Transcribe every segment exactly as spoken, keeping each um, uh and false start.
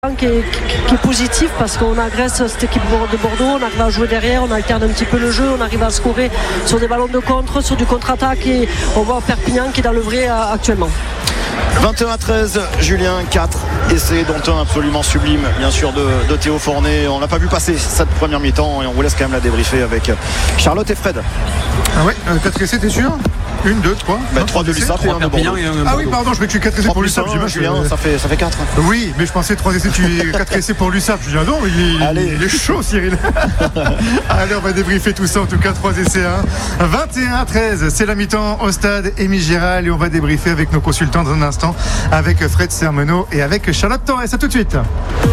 Qui est, qui est positif parce qu'on agresse cette équipe de Bordeaux, on arrive à jouer derrière, on alterne un petit peu le jeu, on arrive à scorer sur des ballons de contre, sur du contre-attaque et on voit Perpignan qui est dans le vrai actuellement. vingt et un à treize, Julien, quatre essais dont un absolument sublime bien sûr de, de Théo Fournet. On l'a pas vu passer cette première mi-temps et on vous laisse quand même la débriefer avec Charlotte et Fred. Ah ouais, euh, quatre essais, t'es sûr? Une, deux, trois ben, trois de l'U S A P et un de Bordeaux. Ah oui, pardon, je mets que tu quatre essais pour l'U S A P. Julien, ça fait, ça fait quatre. Oui, mais je pensais trois essais, tu quatre essais pour l'U S A P. Je dis, ah non, il, Allez. il est chaud, Cyril. Allez, on va débriefer tout ça. En tout cas, trois essais, hein. vingt et un à treize, c'est la mi-temps au stade Émile Giral et on va débriefer avec nos consultants dans un instant, avec Fred Sermenot et avec Charlotte Torres. À tout de suite.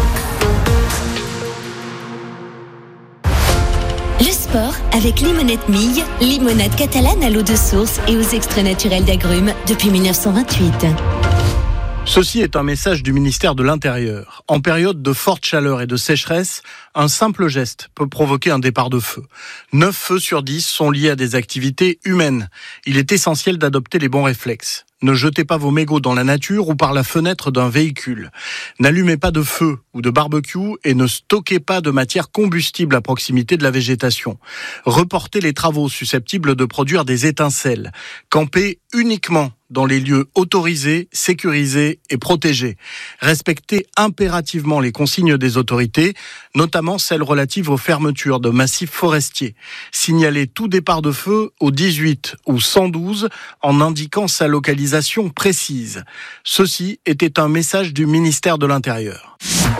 Sport avec Limonette Mille, limonade catalane à l'eau de source et aux extraits naturels d'agrumes depuis dix-neuf cent vingt-huit. Ceci est un message du ministère de l'Intérieur. En période de forte chaleur et de sécheresse, un simple geste peut provoquer un départ de feu. neuf feux sur dix sont liés à des activités humaines. Il est essentiel d'adopter les bons réflexes. Ne jetez pas vos mégots dans la nature ou par la fenêtre d'un véhicule. N'allumez pas de feu ou de barbecue et ne stockez pas de matière combustible à proximité de la végétation. Reportez les travaux susceptibles de produire des étincelles. Campez uniquement dans les lieux autorisés, sécurisés et protégés. Respectez impérativement les consignes des autorités, notamment celles relatives aux fermetures de massifs forestiers. Signalez tout départ de feu au dix-huit ou cent douze en indiquant sa localisation précise. Ceci était un message du ministère de l'Intérieur.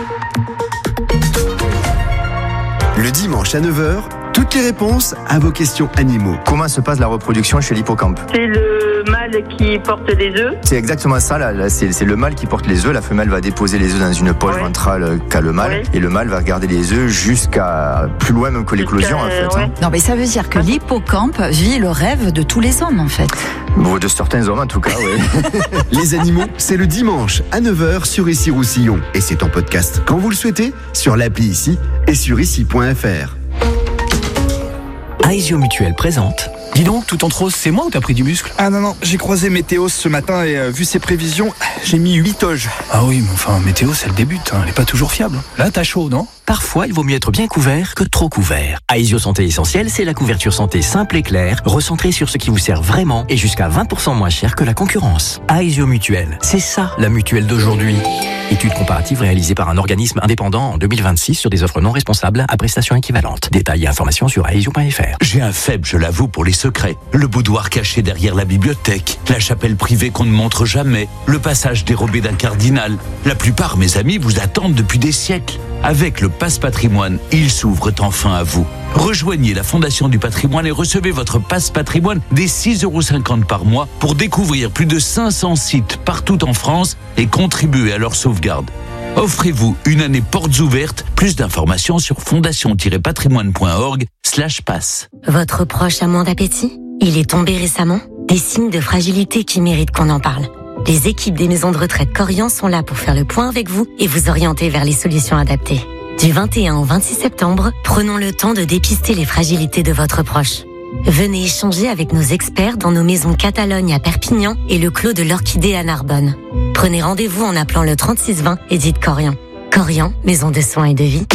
Le dimanche à neuf heures, toutes les réponses à vos questions animaux. Comment se passe la reproduction chez l'hippocampe? C'est le mâle qui porte des œufs. C'est exactement ça, là, là c'est, c'est le mâle qui porte les œufs. La femelle va déposer les œufs dans une poche ouais. ventrale qu'a le mâle. Ouais. Et le mâle va garder les œufs jusqu'à plus loin même que l'éclosion en fait. Ouais. Hein. Non mais ça veut dire que l'hippocampe vit le rêve de tous les hommes en fait. Bon, de certains hommes en tout cas, oui. Les animaux, c'est le dimanche à neuf heures sur Ici Roussillon. Et c'est en podcast quand vous le souhaitez sur l'appli Ici et sur ici point f r. Aesio Mutuel présente. Dis donc, tout en rose, c'est moi ou t'as pris du muscle? Ah non, non, j'ai croisé Météos ce matin et euh, vu ses prévisions, j'ai mis huit oges. Ah oui, mais enfin, Météos, elle débute, hein, elle est pas toujours fiable. Là, t'as chaud, non? Parfois, il vaut mieux être bien couvert que trop couvert. Aesio Santé Essentielle, c'est la couverture santé simple et claire, recentrée sur ce qui vous sert vraiment et jusqu'à vingt pour cent moins cher que la concurrence. Aesio Mutuel, c'est ça la mutuelle d'aujourd'hui. Étude comparative réalisée par un organisme indépendant en deux mille vingt-six sur des offres non responsables à prestations équivalentes. Détails et informations sur aesio point f r. J'ai un faible, je l'avoue, pour les secrets. Le boudoir caché derrière la bibliothèque, la chapelle privée qu'on ne montre jamais, le passage dérobé d'un cardinal. La plupart, mes amis, vous attendent depuis des siècles. Avec le Passe Patrimoine, ils s'ouvrent enfin à vous. Rejoignez la Fondation du Patrimoine et recevez votre Passe Patrimoine dès six euros cinquante par mois pour découvrir plus de cinq cents sites partout en France et contribuer à leur sauvegarde. Offrez-vous une année portes ouvertes. Plus d'informations sur fondation-patrimoine point org slash passe. Votre proche a moins d'appétit? Il est tombé récemment? Des signes de fragilité qui méritent qu'on en parle. Les équipes des maisons de retraite Corian sont là pour faire le point avec vous et vous orienter vers les solutions adaptées. Du vingt et un au vingt-six septembre, prenons le temps de dépister les fragilités de votre proche. Venez échanger avec nos experts dans nos maisons Catalogne à Perpignan et le Clos de l'Orchidée à Narbonne. Prenez rendez-vous en appelant le trente-six vingt et dites Corian. Corian, maison de soins et de vie.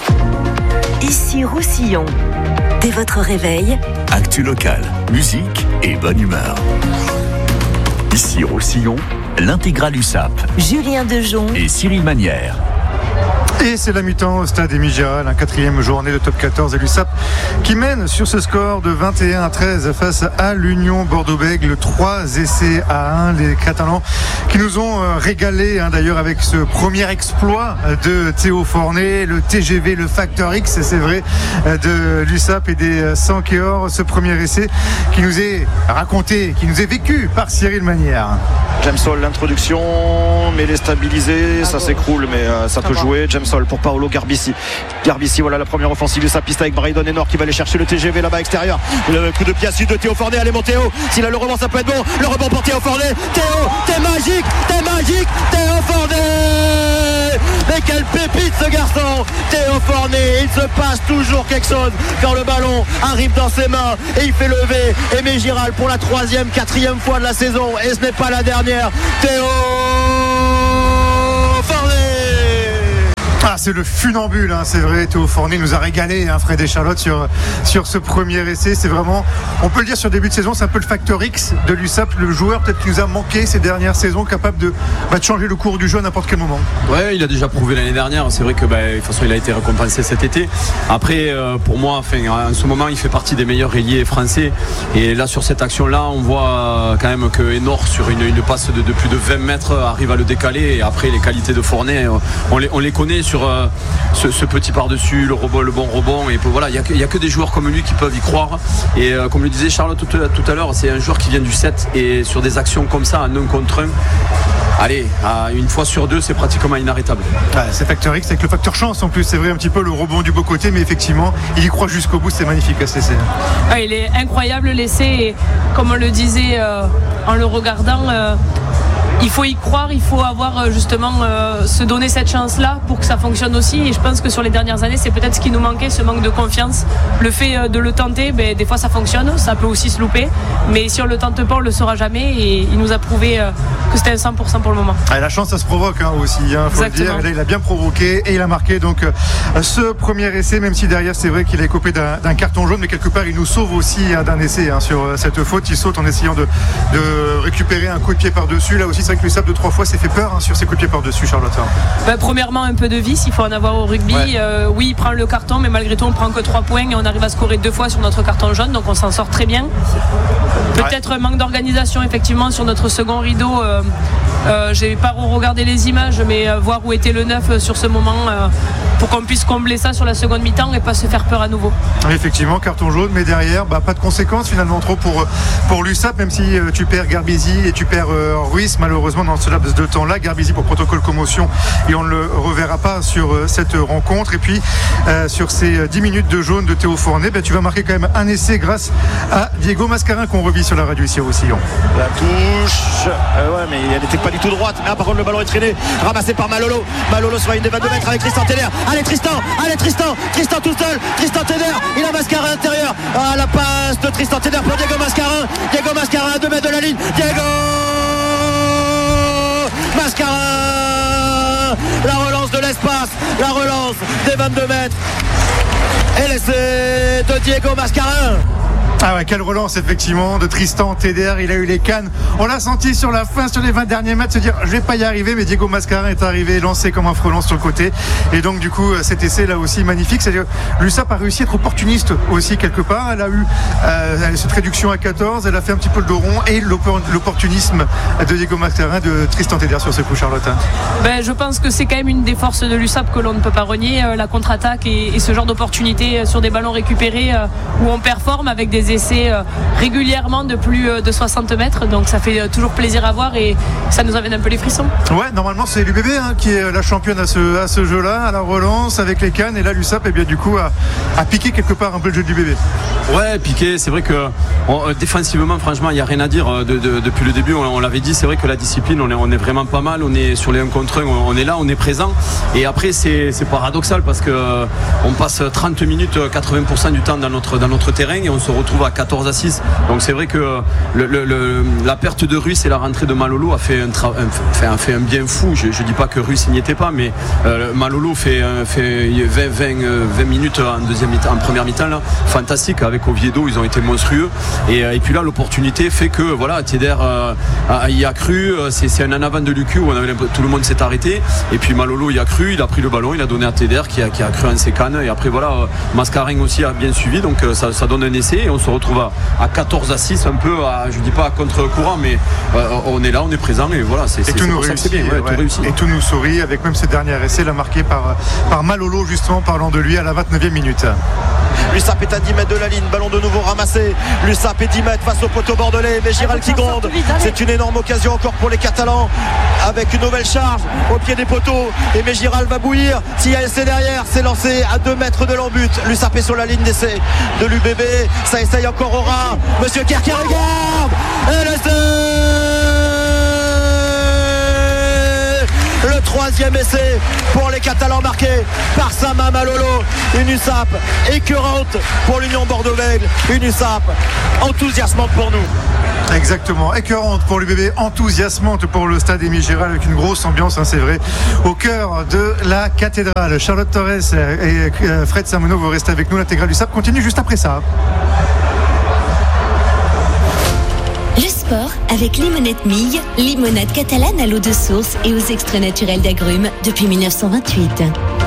Ici Roussillon. Dès votre réveil, actu local, musique et bonne humeur. Ici Roussillon, l'intégrale U S A P. Julien Dejon et Cyril Manière. Et c'est la mi-temps au stade Émile Giral, un quatrième journée de top quatorze et l'U S A P qui mène sur ce score de vingt et un à treize face à l'Union Bordeaux-Bègles. Trois essais à un, les Catalans qui nous ont régalé hein, d'ailleurs avec ce premier exploit de Théo Fournet, le T G V, le Facteur X, c'est vrai, de l'U S A P et des Sankéors. Ce premier essai qui nous est raconté, qui nous est vécu par Cyril Manière. James Hall, l'introduction, mais il est stabilisé, ça s'écroule, mais euh, ça peut jouer. James Hall pour Paolo Garbissi. Garbissi, voilà la première offensive de sa piste avec Brydon Enor qui va aller chercher le T G V là-bas extérieur. Le coup de pied à sud de Théo Fournet. Allez mon Théo, s'il a le rebond ça peut être bon. Le rebond pour Théo Fournet. Théo, t'es magique, t'es magique, Théo Fournet. Mais quelle pépite ce garçon, Théo Fournet. Il se passe toujours quelque chose quand le ballon arrive dans ses mains et il fait lever Émile Giral pour la troisième, quatrième fois de la saison et ce n'est pas la dernière. Théo c'est le funambule, hein, c'est vrai. Théo Fournier nous a régalé, hein, Fred et Charlotte, sur, sur ce premier essai. C'est vraiment, on peut le dire sur début de saison, c'est un peu le facteur X de l'U S A P, le joueur peut-être qui nous a manqué ces dernières saisons, capable de, bah, de changer le cours du jeu à n'importe quel moment. Ouais, il a déjà prouvé l'année dernière. C'est vrai que bah, de toute façon, il a été récompensé cet été. Après, euh, pour moi, enfin, en ce moment, il fait partie des meilleurs ailiers français. Et là, sur cette action-là, on voit euh, quand même que Enor, sur une, une passe de, de plus de vingt mètres, arrive à le décaler. Et après, les qualités de Fournier, on les, on les connaît sur euh, ce, ce petit par-dessus, le rebond, le bon rebond. Et voilà, il n'y a, a que des joueurs comme lui qui peuvent y croire. Et euh, comme le disait Charlotte tout, tout à l'heure, c'est un joueur qui vient du sept. Et sur des actions comme ça, en un contre un, allez, à une fois sur deux, c'est pratiquement inarrêtable. Ouais, c'est facteur X avec le facteur chance en plus. C'est vrai, un petit peu le rebond du beau côté, mais effectivement, il y croit jusqu'au bout. C'est magnifique à ce essai. Ah, il est incroyable l'essai. Et comme on le disait euh, en le regardant, euh, il faut y croire, il faut avoir justement euh, se donner cette chance-là pour que ça fonctionne aussi. Et je pense que sur les dernières années, c'est peut-être ce qui nous manquait, ce manque de confiance. Le fait euh, de le tenter, ben, des fois ça fonctionne, ça peut aussi se louper. Mais si on le tente pas, on le saura jamais. Et il nous a prouvé euh, que c'était un cent pour cent pour le moment. Ah, la chance, ça se provoque hein, aussi, il hein, faut le dire. Et là, il a bien provoqué et il a marqué donc euh, ce premier essai, même si derrière, c'est vrai qu'il est coupé d'un, d'un carton jaune, mais quelque part, il nous sauve aussi hein, d'un essai hein, sur euh, cette faute. Il saute en essayant de, de récupérer un coup de pied par-dessus. Là aussi, c'est vrai que l'U S A P de trois fois s'est fait peur hein, sur ses coups de pied par-dessus, Charlotte. Ben, premièrement, un peu de vis, il faut en avoir au rugby. Ouais. Euh, oui, il prend le carton, mais malgré tout, on prend que trois points et on arrive à scorer deux fois sur notre carton jaune, donc on s'en sort très bien. Peut-être ouais. un manque d'organisation, effectivement, sur notre second rideau. Euh, euh, j'ai pas regardé les images, mais euh, voir où était le neuf sur ce moment euh, pour qu'on puisse combler ça sur la seconde mi-temps et pas se faire peur à nouveau. Effectivement, carton jaune, mais derrière, bah, pas de conséquences finalement trop pour, pour l'U S A P, même si euh, tu perds Garbisi et tu perds euh, Ruiz, malheureusement dans ce laps de temps-là. Garbisi pour protocole commotion et on ne le reverra pas sur euh, cette rencontre. Et puis euh, sur ces dix minutes de jaune de Théo Fournier, bah, tu vas marquer quand même un essai grâce à Diego Mascarin qu'on revit sur la radio ici au Roussillon. La touche, euh, ouais, mais elle n'était pas du tout droite. Mais là, par contre, le ballon est traîné, ramassé par Malolo. Malolo sur une des vingt-deux mètres avec Tristan Teder. Allez Tristan, allez Tristan, Tristan tout seul, Tristan Teder, il a Mascarin à l'intérieur. Ah, la passe de Tristan Teder pour Diego Mascarin. Diego Mascarin à deux mètres de la ligne. Diego Mascarin, la relance de l'espace, la relance des vingt-deux mètres. Et l'essai de Diego Mascarin. Ah ouais, quelle relance effectivement de Tristan Teder, il a eu les cannes. On l'a senti sur la fin, sur les vingt derniers mètres, se dire je vais pas y arriver, mais Diego Mascarin est arrivé, lancé comme un frelon sur le côté. Et donc du coup cet essai là aussi magnifique. C'est-à-dire l'U S A P a réussi à être opportuniste aussi quelque part. Elle a eu euh, cette réduction à quatorze, elle a fait un petit peu le dos rond et l'opportunisme de Diego Mascarin, de Tristan Teder sur ce coup, Charlotte. Ben, je pense que c'est quand même une des forces de l'U S A P que l'on ne peut pas renier, euh, la contre-attaque et, et ce genre d'opportunité euh, sur des ballons récupérés euh, où on performe avec des essais euh, régulièrement de plus euh, de soixante mètres, donc ça fait euh, toujours plaisir à voir et ça nous amène un peu les frissons. Ouais, normalement c'est l'U B B hein, qui est la championne à ce, à ce jeu-là, à la relance avec les cannes, et là l'U S A P eh bien, du coup a, a piqué quelque part un peu le jeu du B B. Ouais, piqué, c'est vrai que on, défensivement franchement il n'y a rien à dire de, de, depuis le début, on, on l'avait dit, c'est vrai que la discipline on est, on est vraiment pas mal, on est sur les un contre un, on, on est là, on est présent, et après c'est, c'est paradoxal parce que on passe trente minutes, quatre-vingts pour cent du temps dans notre, dans notre terrain et on se retrouve à quatorze à six, donc c'est vrai que le, le, le, la perte de Ruiz et la rentrée de Malolo a fait un, tra- un, un, fait un bien fou. Je ne dis pas que Ruiz n'y était pas, mais euh, Malolo fait, fait vingt, vingt, vingt minutes en, deuxième mi-temps, en première mi-temps là, fantastique, avec Oviedo, ils ont été monstrueux, et, et puis là l'opportunité fait que voilà, Teder euh, y a cru, c'est, c'est un en avant de Lucu où on avait, tout le monde s'est arrêté, et puis Malolo y a cru, il a pris le ballon, il a donné à Teder qui a, qui a cru en ses cannes, et après voilà, euh, Mascarin aussi a bien suivi, donc euh, ça, ça donne un essai et on se retrouve à, à quatorze à six, un peu à, je dis pas à contre-courant, mais euh, on est là, on est présent, et voilà, c'est, et c'est, tout c'est nous pour réussit, ça que c'est bien, ouais, ouais. tout réussit. Et tout nous sourit avec même ce dernier essai là marqué par, par Malolo, justement parlant de lui à la vingt-neuvième minute. L'U S A P est à dix mètres de la ligne, ballon de nouveau ramassé, l'U S A P est dix mètres face au poteau bordelais, mais Giral qui gronde, c'est une énorme occasion encore pour les Catalans, avec une nouvelle charge au pied des poteaux, et Mégiral va bouillir, s'il y a essai derrière, c'est lancé à deux mètres de l'embut, l'U S A P sur la ligne d'essai de l'U B B, ça essaye encore au ras, Monsieur Kerr qui regarde, et l'essai, le troisième essai pour les Catalans, marqué par Sama Malolo. Une U S A P écœurante pour l'Union Bordeaux-Bègles, une U S A P enthousiasmante pour nous. Exactement, écœurante pour l'U B B, enthousiasmante pour le stade Émile Gérald, avec une grosse ambiance, hein, c'est vrai, au cœur de la cathédrale. Charlotte Torres et Fred Samono, vous restez avec nous. L'intégrale du S A P continue juste après ça. Le sport avec Limonette Mille, limonade catalane à l'eau de source et aux extraits naturels d'agrumes depuis dix-neuf cent vingt-huit.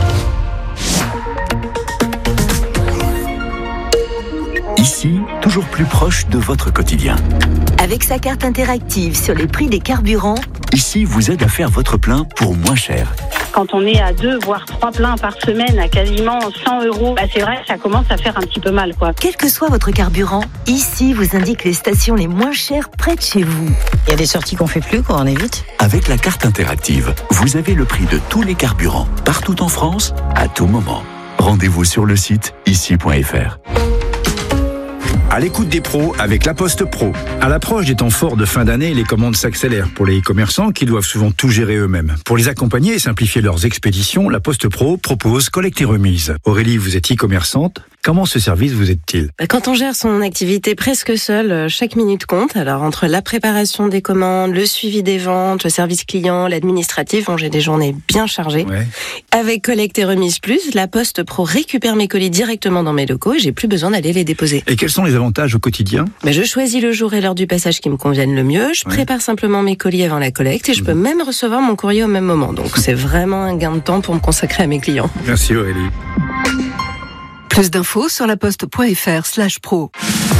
Ici, toujours plus proche de votre quotidien. Avec sa carte interactive sur les prix des carburants, Ici vous aide à faire votre plein pour moins cher. Quand on est à deux, voire trois pleins par semaine à quasiment cent euros, bah c'est vrai que ça commence à faire un petit peu mal, quoi. quel que soit votre carburant, ici vous indique les stations les moins chères près de chez vous. Il y a des sorties qu'on fait plus, quoi, on est vite. Avec la carte interactive, vous avez le prix de tous les carburants, partout en France, à tout moment. Rendez-vous sur le site ici point f r. À l'écoute des pros avec La Poste Pro. À l'approche des temps forts de fin d'année, les commandes s'accélèrent pour les e-commerçants qui doivent souvent tout gérer eux-mêmes. Pour les accompagner et simplifier leurs expéditions, La Poste Pro propose collecte et remise. Aurélie, vous êtes e-commerçante. Comment ce service vous aide-t-il ? Quand on gère son activité presque seul, chaque minute compte. Alors entre la préparation des commandes, le suivi des ventes, le service client, l'administratif, bon, j'ai des journées bien chargées. Ouais. Avec collecte et remise plus, La Poste Pro récupère mes colis directement dans mes locaux et j'ai plus besoin d'aller les déposer. Et quels sont les avantages au quotidien ? Ben, je choisis le jour et l'heure du passage qui me conviennent le mieux. Je Ouais. prépare simplement mes colis avant la collecte et je peux même recevoir mon courrier au même moment. Donc c'est vraiment un gain de temps pour me consacrer à mes clients. Merci Aurélie. Plus d'infos sur laposte.fr slash pro.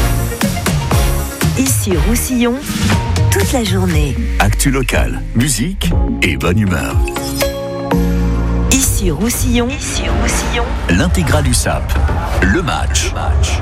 Ici Roussillon, toute la journée. Actu locale, musique et bonne humeur. Ici Roussillon, ici Roussillon. L'intégrale U S A P, le match.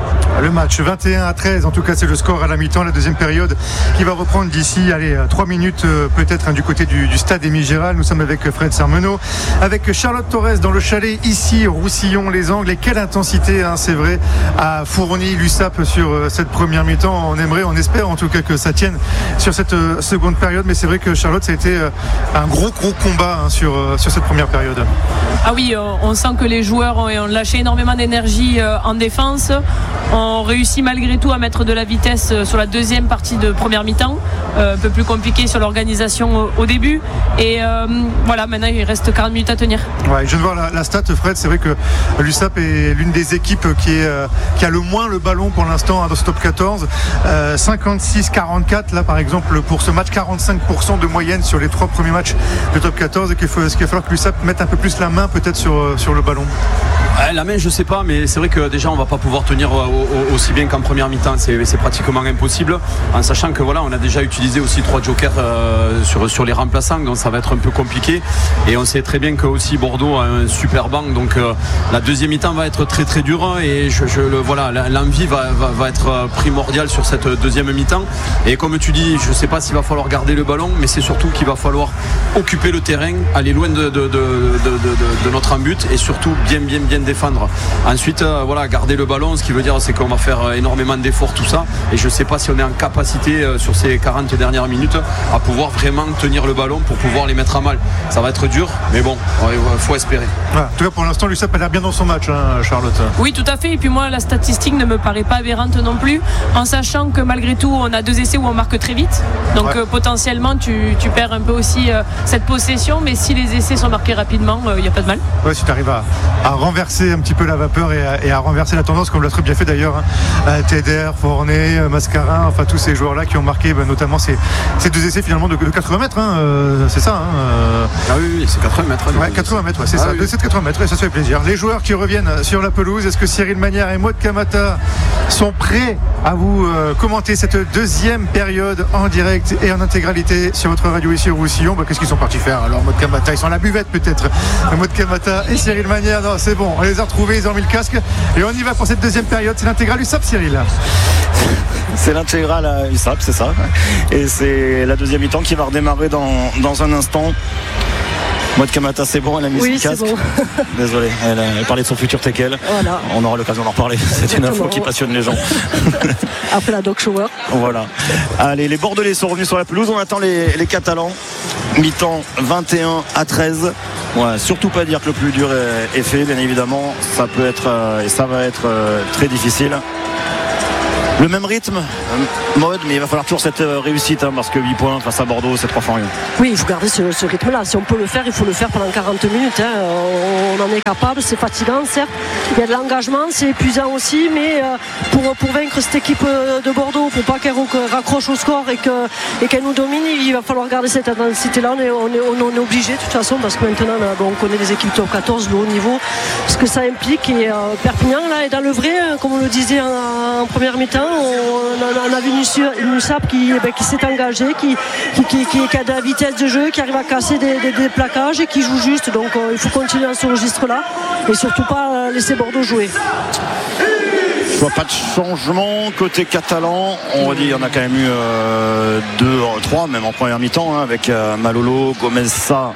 Le match vingt et un à treize, en tout cas c'est le score à la mi-temps, la deuxième période qui va reprendre d'ici allez trois minutes euh, peut-être hein, du côté du, du stade Émile Gérald. Nous sommes avec Fred Sarmenot, avec Charlotte Torres dans le chalet ici Roussillon les Angles. Et quelle intensité hein, c'est vrai a fourni l'U S A P sur euh, cette première mi-temps. On aimerait, on espère en tout cas que ça tienne sur cette euh, seconde période, mais c'est vrai que Charlotte ça a été euh, un gros gros combat hein, sur, euh, sur cette première période. Ah oui, euh, on sent que les joueurs ont, ont lâché énormément d'énergie euh, en défense. On réussit malgré tout à mettre de la vitesse euh, sur la deuxième partie de première mi-temps. Euh, un peu plus compliqué sur l'organisation au, au début. Et euh, voilà, maintenant il reste quarante minutes à tenir. Ouais, je viens de voir la, la stat, Fred. C'est vrai que l'U S A P est l'une des équipes qui, est, euh, qui a le moins le ballon pour l'instant hein, dans ce top quatorze. Euh, cinquante-six quarante-quatre, là par exemple, pour ce match, quarante-cinq pour cent de moyenne sur les trois premiers matchs de top quatorze. Et qu'il faut, qu'il va falloir que l'U S A P mette un peu plus la main peut-être sur, sur le ballon. Ouais, la main, je sais pas, mais c'est vrai que déjà on va pas pouvoir tenir au, au, aussi bien qu'en première mi-temps. C'est, c'est pratiquement impossible, en sachant que voilà, on a déjà utilisé aussi trois jokers euh, sur, sur les remplaçants, donc ça va être un peu compliqué. Et on sait très bien que aussi Bordeaux a un super banc, donc euh, la deuxième mi-temps va être très très dure. Et je, je le voilà, l'envie va, va, va être primordiale sur cette deuxième mi-temps. Et comme tu dis, je sais pas s'il va falloir garder le ballon, mais c'est surtout qu'il va falloir occuper le terrain, aller loin de, de, de, de, de, de, de notre but et surtout bien bien bien défendre. Ensuite euh, voilà, garder le ballon, ce qui veut dire c'est qu'on va faire énormément d'efforts, tout ça, et je sais pas si on est en capacité euh, sur ces quarante dernières minutes à pouvoir vraiment tenir le ballon pour pouvoir les mettre à mal. Ça va être dur, mais bon, il faut espérer. Voilà. En tout cas pour l'instant l'U S A P a l'air bien dans son match hein, Charlotte. Oui, tout à fait, et puis moi la statistique ne me paraît pas aberrante non plus, en sachant que malgré tout on a deux essais où on marque très vite, donc ouais. euh, potentiellement tu, tu perds un peu aussi euh, cette possession, mais si les essais sont marqués rapidement, il euh, n'y a pas de mal. Ouais, si tu arrives à, à renverser un petit peu la vapeur et à, et à renverser la tendance comme l'a très bien fait d'ailleurs hein. Teder, Fornet, Mascarin, enfin tous ces joueurs là qui ont marqué bah, notamment ces, ces deux essais finalement de, de quatre-vingts mètres hein, euh, c'est ça hein, euh... Ah oui, oui c'est quatre-vingts mètres ouais, quatre-vingts mètres ouais, c'est ah, ça, oui. deux essais de quatre-vingts mètres et ça, ça fait plaisir. Les joueurs qui reviennent sur la pelouse, est-ce que Cyril Magnard et Maud Kamata sont prêts à vous euh, commenter cette deuxième période en direct et en intégralité sur votre radio ici au Roussillon? Bah, qu'est-ce qu'ils sont partis faire alors? Maud Kamata, ils sont à la buvette peut-être. Maud Kamata et Cyril Magnard, non c'est bon, on les a retrouvés, ils ont mis le casque et on y va pour cette deuxième période. C'est l'intégrale U S A P, Cyril. C'est l'intégrale U S A P, c'est ça. Et c'est la deuxième mi-temps qui va redémarrer dans, dans un instant. Maud Kamata, c'est bon, elle a mis oui, son casque. Bon. Désolé, elle, elle parlait de son futur teckel. Voilà. On aura l'occasion d'en reparler. C'est une info qui passionne les gens. Après la dog shower. Voilà. Allez, les Bordelais sont revenus sur la pelouse. On attend les, les Catalans. Mi-temps vingt et un à treize. Ouais, surtout pas dire que le plus dur est, est fait, bien évidemment. Ça peut être euh, et ça va être euh, très difficile. Le même rythme, euh, mode, mais il va falloir toujours cette euh, réussite hein, parce que huit points face à Bordeaux, c'est trois fois rien. Oui, il faut garder ce, ce rythme-là. Si on peut le faire, il faut le faire pendant quarante minutes. Hein. On, on en est capable, c'est fatigant, certes. Il y a de l'engagement, c'est épuisant aussi, mais euh, pour, pour vaincre cette équipe de Bordeaux, pour pas qu'elle raccroche au score et, que, et qu'elle nous domine, il va falloir garder cette intensité-là. On est, on est, on est obligé de toute façon parce que maintenant, bon, on connaît les équipes top quatorze, le haut niveau, ce que ça implique. Et euh, Perpignan, là, est dans le vrai, comme on le disait en, en première mi-temps. On a vu une U S A P qui, ben, qui s'est engagé, qui, qui, qui, qui a de la vitesse de jeu, qui arrive à casser des, des, des plaquages et qui joue juste. Donc euh, il faut continuer dans ce registre-là et surtout pas laisser Bordeaux jouer. Je vois pas de changement côté catalan. On dit il y en a quand même eu euh, deux, trois, même en première mi-temps, hein, avec euh, Malolo, Gomez-Sa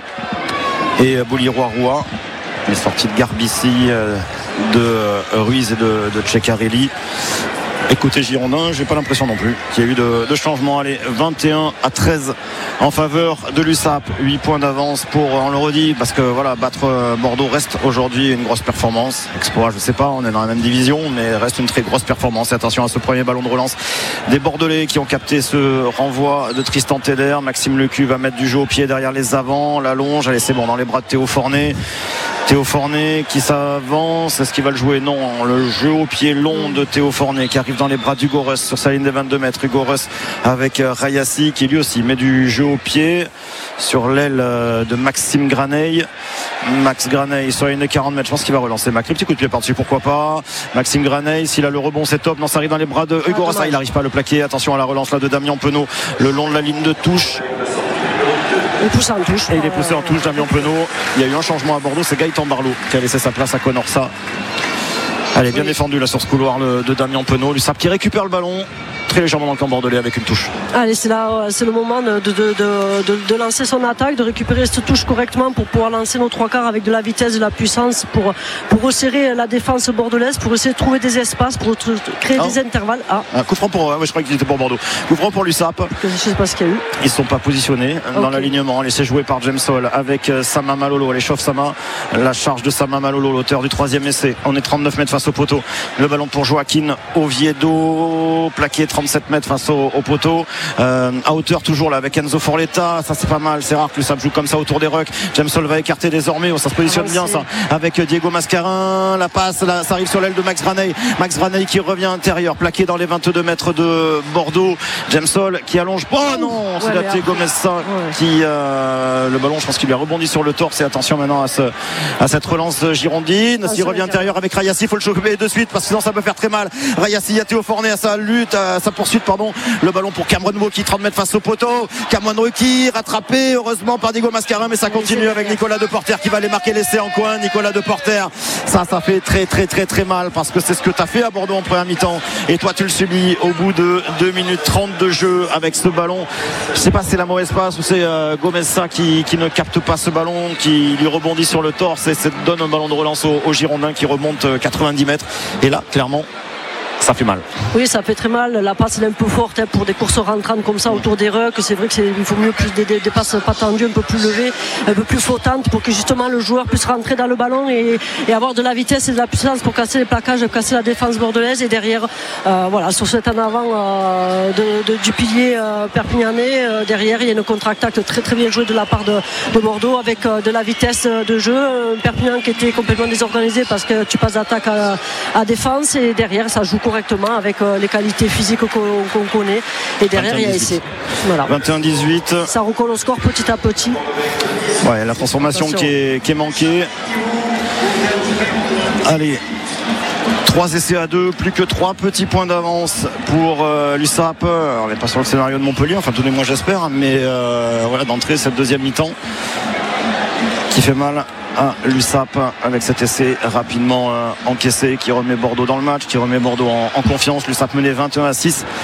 et euh, Boliroa-Roua. Les sorties de Garbici, euh, de euh, Ruiz et de, de Ceccarelli. Écoutez Girondin, j'ai pas l'impression non plus qu'il y a eu de, de changement. Allez, vingt et un à treize en faveur de l'U S A P. huit points d'avance pour, on le redit, parce que voilà, battre Bordeaux reste aujourd'hui une grosse performance. Exploit, je sais pas, on est dans la même division, mais reste une très grosse performance. Et attention à ce premier ballon de relance des Bordelais qui ont capté ce renvoi de Tristan Teder. Maxime Lecu va mettre du jeu au pied derrière les avants, la longe, allez c'est bon, dans les bras de Théo Fornet. Théo Fornet qui s'avance, est-ce qu'il va le jouer? Non, le jeu au pied long de Théo Fornet qui arrive dans les bras d'Hugo Russ sur sa ligne des vingt-deux mètres. Hugo Russ avec Rayassi qui lui aussi met du jeu au pied sur l'aile de Maxime Graneil. Max Graneil sur la ligne de quarante mètres, je pense qu'il va relancer Mac. Le petit coup de pied par-dessus, pourquoi pas. Maxime Graneil, s'il a le rebond, c'est top. Non, ça arrive dans les bras de Hugo Russ, ah, il n'arrive pas à le plaquer. Attention à la relance là de Damien Penaud le long de la ligne de touche. Il est poussé en touche. Et il est poussé en touche, Damien Penaud. Il y a eu un changement à Bordeaux, c'est Gaëtan Barlow qui a laissé sa place à Conorsa. Elle est bien oui. défendue là sur ce couloir le, de Damien Penaud. L'U S A P qui récupère le ballon très légèrement dans le camp bordelais avec une touche. Allez, c'est là, c'est le moment de, de, de, de, de lancer son attaque, de récupérer cette touche correctement pour pouvoir lancer nos trois quarts avec de la vitesse, de la puissance, pour, pour resserrer la défense bordelaise, pour essayer de trouver des espaces, pour créer ah. des intervalles. Ah. Un coup franc pour, ouais, je crois qu'il était pour Bordeaux. Coup franc pour l'U S A P. Je ne sais pas ce qu'il y a eu. Ils ne sont pas positionnés okay. dans l'alignement, laissé jouer par James Hall avec Sama Malolo. Elle échauffe Sama. La charge de Sama Malolo, l'auteur du troisième essai. On est trente-neuf mètres face au poteau. Le ballon pour Joaquin Oviedo, plaqué trente-sept mètres face au, au poteau. Euh, à hauteur toujours là avec Enzo Forletta. Ça c'est pas mal, c'est rare que ça joue comme ça autour des rucks. James Hall va écarter désormais. Oh, ça se positionne ah, bien ça. Avec Diego Mascarin. La passe, là, ça arrive sur l'aile de Max Graneil. Max Graneil qui revient intérieur, plaqué dans les vingt-deux mètres de Bordeaux. James Hall qui allonge. Oh non, c'est ouais, la Diego Mascarin ouais. qui euh, le ballon, je pense qu'il lui a rebondi sur le torse. Et attention maintenant à, ce, à cette relance girondine. Ah, S'il revient intérieur avec Rayassi, il faut le choper de suite parce que sinon ça peut faire très mal. Rayassi, à Théo Fornet à sa lutte, à sa poursuite, pardon. Le ballon pour Cameron Wauquiez, trente mètres face au poteau. Cameron Wauquiez rattrapé heureusement par Diego Mascarin, mais ça continue avec Nicolas Deporter qui va aller marquer l'essai en coin. Nicolas Deporter, ça, ça fait très très très très mal parce que c'est ce que tu as fait à Bordeaux en première mi-temps et toi tu le subis au bout de deux minutes trente de jeu avec ce ballon. Je sais pas si c'est la mauvaise passe ou c'est euh, Gomez-Sa qui, qui ne capte pas ce ballon, qui lui rebondit sur le torse et ça donne un ballon de relance au, au Girondins qui remonte quatre-vingt-dix mètres et là clairement ça fait mal. Oui, ça fait très mal. La passe elle est un peu forte hein, pour des courses rentrantes comme ça autour des rucks. C'est vrai qu'il faut mieux plus des, des, des passes pas tendues, un peu plus levées, un peu plus flottantes pour que justement le joueur puisse rentrer dans le ballon et, et avoir de la vitesse et de la puissance pour casser les plaquages, casser la défense bordelaise. Et derrière, euh, voilà, sur cet en avant euh, de, de, du pilier euh, perpignanais, euh, derrière il y a une contre-attaque très très bien jouée de la part de, de Bordeaux avec euh, de la vitesse de jeu. Euh, Perpignan qui était complètement désorganisé parce que tu passes d'attaque à, à défense et derrière ça joue correctement avec euh, les qualités physiques qu'on, qu'on connaît et derrière il y a essai. Voilà. vingt et un dix-huit. Ça recolle au score petit à petit. Ouais, la transformation qui est, qui est manquée. Allez, trois essais à deux, plus que trois petits points d'avance pour euh, l'U S A P. On n'est pas sur le scénario de Montpellier, enfin tout du moins j'espère, mais euh, voilà d'entrée cette deuxième mi-temps qui fait mal à l'U S A P avec cet essai rapidement euh, encaissé qui remet Bordeaux dans le match, qui remet Bordeaux en, en confiance. L'U S A P menait vingt et un à six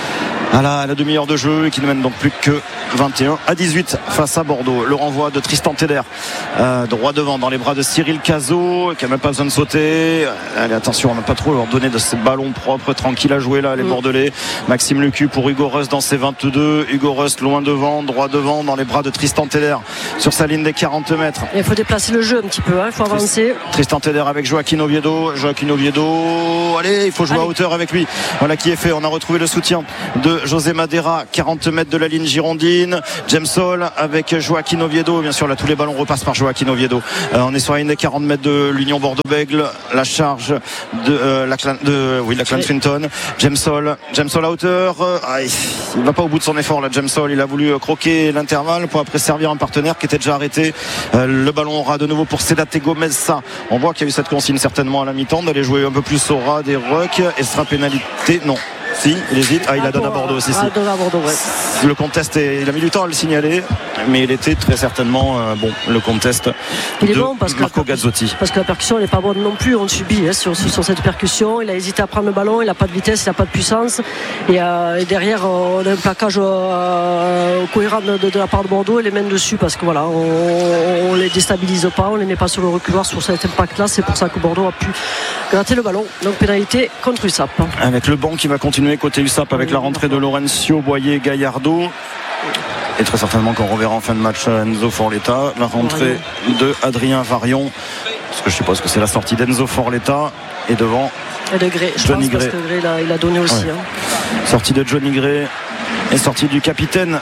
à la, à la demi-heure de jeu et qui ne mène donc plus que vingt et un à dix-huit face à Bordeaux. Le renvoi de Tristan Teder, euh, droit devant dans les bras de Cyril Cazot, qui n'a même pas besoin de sauter. Allez, attention, on n'a pas trop leur donner de ces ballons propres, tranquilles à jouer là, les mmh. Bordelais. Maxime Lecu pour Hugo Rust dans ses vingt-deux. Hugo Rust loin devant, droit devant dans les bras de Tristan Teder sur sa ligne des quarante mètres. Il faut déplacer le jeu un petit peu, il hein, faut avancer. Tristan Teder avec Joaquin Oviedo. Joaquin Oviedo, allez, il faut jouer allez. à hauteur avec lui. Voilà qui est fait. On a retrouvé le soutien de José Madera, quarante mètres de la ligne girondine. James Hall avec Joaquin Oviedo. Bien sûr, là, tous les ballons repassent par Joaquin Oviedo. Euh, on est sur la ligne des quarante mètres de l'Union Bordeaux-Bègles. La charge de euh, la clan, de, oui, la clan Swinton. James Hall. James Hall à hauteur. Euh, ah, il ne va pas au bout de son effort, là, James Hall. Il a voulu croquer l'intervalle pour après servir un partenaire qui était déjà arrêté. Euh, le ballon aura de nouveau pour Sedate Gomez. Ça, on voit qu'il y a eu cette consigne certainement à la mi-temps d'aller jouer un peu plus au ras des rucks. Et ce sera pénalité. Non. Si, il hésite. Ah, il la donne à Bordeaux aussi. Ah, si. donne à Bordeaux, ouais. Le contest, est, il a mis du temps à le signaler, mais il était très certainement euh, bon. Le contest il de est bon parce Marco que Gazzotti. Parce que la percussion n'est pas bonne non plus. On le subit hein, sur, sur cette percussion. Il a hésité à prendre le ballon. Il n'a pas de vitesse, il n'a pas de puissance. Et, euh, et derrière, on a un plaquage euh, cohérent de, de, de la part de Bordeaux. Et les mène dessus parce que voilà, on, on les déstabilise pas, on les met pas sur le reculoir sur cet impact-là. C'est pour ça que Bordeaux a pu gratter le ballon. Donc pénalité contre U S A P. Avec le banc qui va continuer côté U S A P avec la rentrée de Laurencio Boyer Gallardo et très certainement qu'on reverra en fin de match Enzo Forletta, la rentrée de Adrien Varion parce que je suppose que c'est la sortie d'Enzo Forletta et devant et de Gray, je Johnny pense Gray. Parce que Gray il a, il a donné aussi ouais. hein. Sortie de Johnny Gray et sortie du capitaine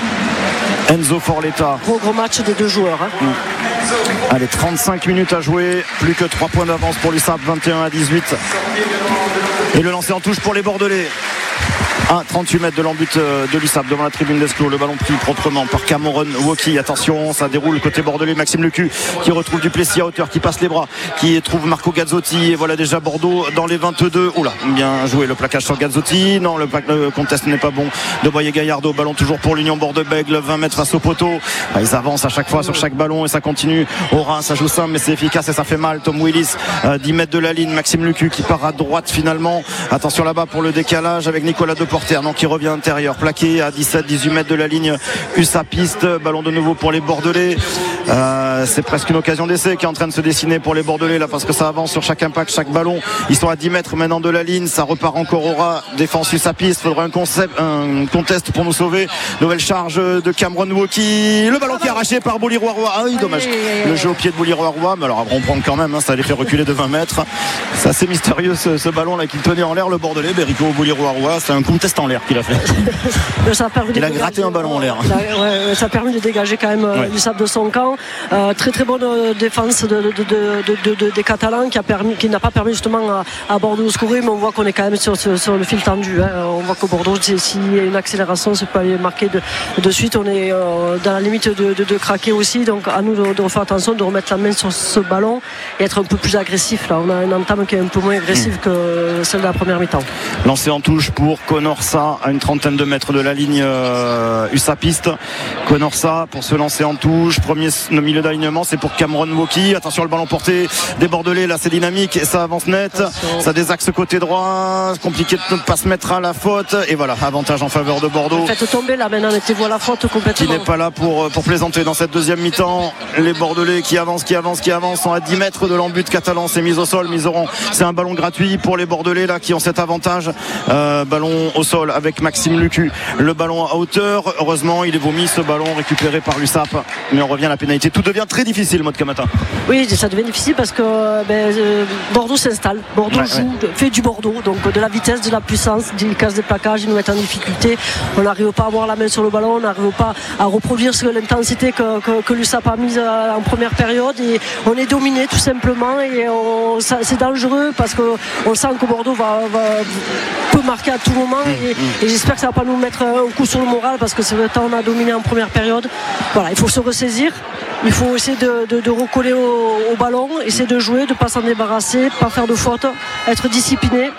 Enzo Forletta. Gros gros match des deux joueurs hein. mmh. Allez, trente-cinq minutes à jouer, plus que trois points d'avance pour l'U S A P, vingt et un à dix-huit. Et le lancer en touche pour les Bordelais. À trente-huit mètres de l'embut de l'U S A P devant la tribune d'Esclos. Le ballon pris proprement par Cameron Woki. Attention, ça déroule côté bordelais. Maxime Lecu qui retrouve Duplessis à hauteur, qui passe les bras, qui trouve Marco Gazzotti. Et voilà déjà Bordeaux dans les vingt-deux. Oula, bien joué le plaquage sur Gazzotti. Non, le, le contest n'est pas bon de Boyer Gallardo. Ballon toujours pour l'Union Bordeaux-Bègles. vingt mètres face au poteau. Ils avancent à chaque fois sur chaque ballon et ça continue. Au ras, ça joue simple mais c'est efficace et ça fait mal. Tom Willis, euh, dix mètres de la ligne. Maxime Lecu qui part à droite finalement. Attention là-bas pour le décalage avec Nicolas Deporter. Non, qui revient intérieur, plaqué à dix-sept dix-huit mètres de la ligne U S A Piste. Ballon de nouveau pour les Bordelais. Euh, c'est presque une occasion d'essai qui est en train de se dessiner pour les Bordelais là parce que ça avance sur chaque impact, chaque ballon. Ils sont à dix mètres maintenant de la ligne. Ça repart encore au ras. Défense U S A Piste. Faudra un, concept, un contest pour nous sauver. Nouvelle charge de Cameron Woki. Le ballon qui est arraché par Bouli Roy-Roy. Ah oui, dommage. Le jeu au pied de Bouli Roy-Roy. Mais alors on prend quand même. Hein, ça les fait reculer de vingt mètres. C'est assez mystérieux ce, ce ballon là qui tenait en l'air le Bordelais. Berico Bouli Roy-Roy. C'est un contest en l'air qu'il a fait. ça a il a gratté un ballon en l'air. Ouais, ça a permis de dégager quand même ouais. l'U S A P de son camp. Euh, très très bonne défense de, de, de, de, de, des Catalans qui, a permis, qui n'a pas permis justement à, à Bordeaux de scorer, mais on voit qu'on est quand même sur, sur, sur le fil tendu. Hein. On voit que Bordeaux, s'il y a une accélération, c'est pas aller marquer de, de suite. On est euh, dans la limite de, de, de craquer aussi. Donc à nous de, de faire attention, de remettre la main sur ce ballon et être un peu plus agressif. Là. On a une entame qui est un peu moins agressive mmh. que celle de la première mi-temps. Lancé en touche pour Conorsa à une trentaine de mètres de la ligne euh, U S A Piste. Conorsa pour se lancer en touche. Premier milieu d'alignement, c'est pour Cameron Woki. Attention, le ballon porté des Bordelais. Là, c'est dynamique et ça avance net. Attention. Ça désaxe côté droit. Compliqué de ne pas se mettre à la faute. Et voilà, avantage en faveur de Bordeaux. Faites tomber là maintenant, mettez-vous à la faute complètement. Qui n'est pas là pour, pour plaisanter dans cette deuxième mi-temps. Les Bordelais qui avancent, qui avancent, qui avancent sont à dix mètres de l'embut catalan. C'est mise au sol, mise au rond. C'est un ballon gratuit pour les Bordelais là qui ont cet avantage. Euh, ballon au sol avec Maxime Lecu. Le ballon à hauteur. Heureusement, il est vomi ce ballon récupéré par l'U S A P. Mais on revient à la pénalité. Tout devient très difficile, Maud Camata. Oui, ça devient difficile parce que ben, euh, Bordeaux s'installe. Bordeaux ouais, joue, ouais. fait du Bordeaux. Donc de la vitesse, de la puissance. Ils cassent des plaquages, ils nous mettent en difficulté. On n'arrive pas à avoir la main sur le ballon. On n'arrive pas à reproduire l'intensité que, que, que l'U S A P a mise en première période. Et on est dominé tout simplement. Et on, ça, c'est dangereux parce qu'on sent que Bordeaux va, va, peut marquer à tout moment. Et, mmh. et j'espère que ça ne va pas nous mettre un coup sur le moral parce que c'est le temps on a dominé en première période. Voilà, il faut se ressaisir. Il faut essayer de, de, de recoller au, au ballon, essayer de jouer, de ne pas s'en débarrasser, pas faire de faute, être discipliné.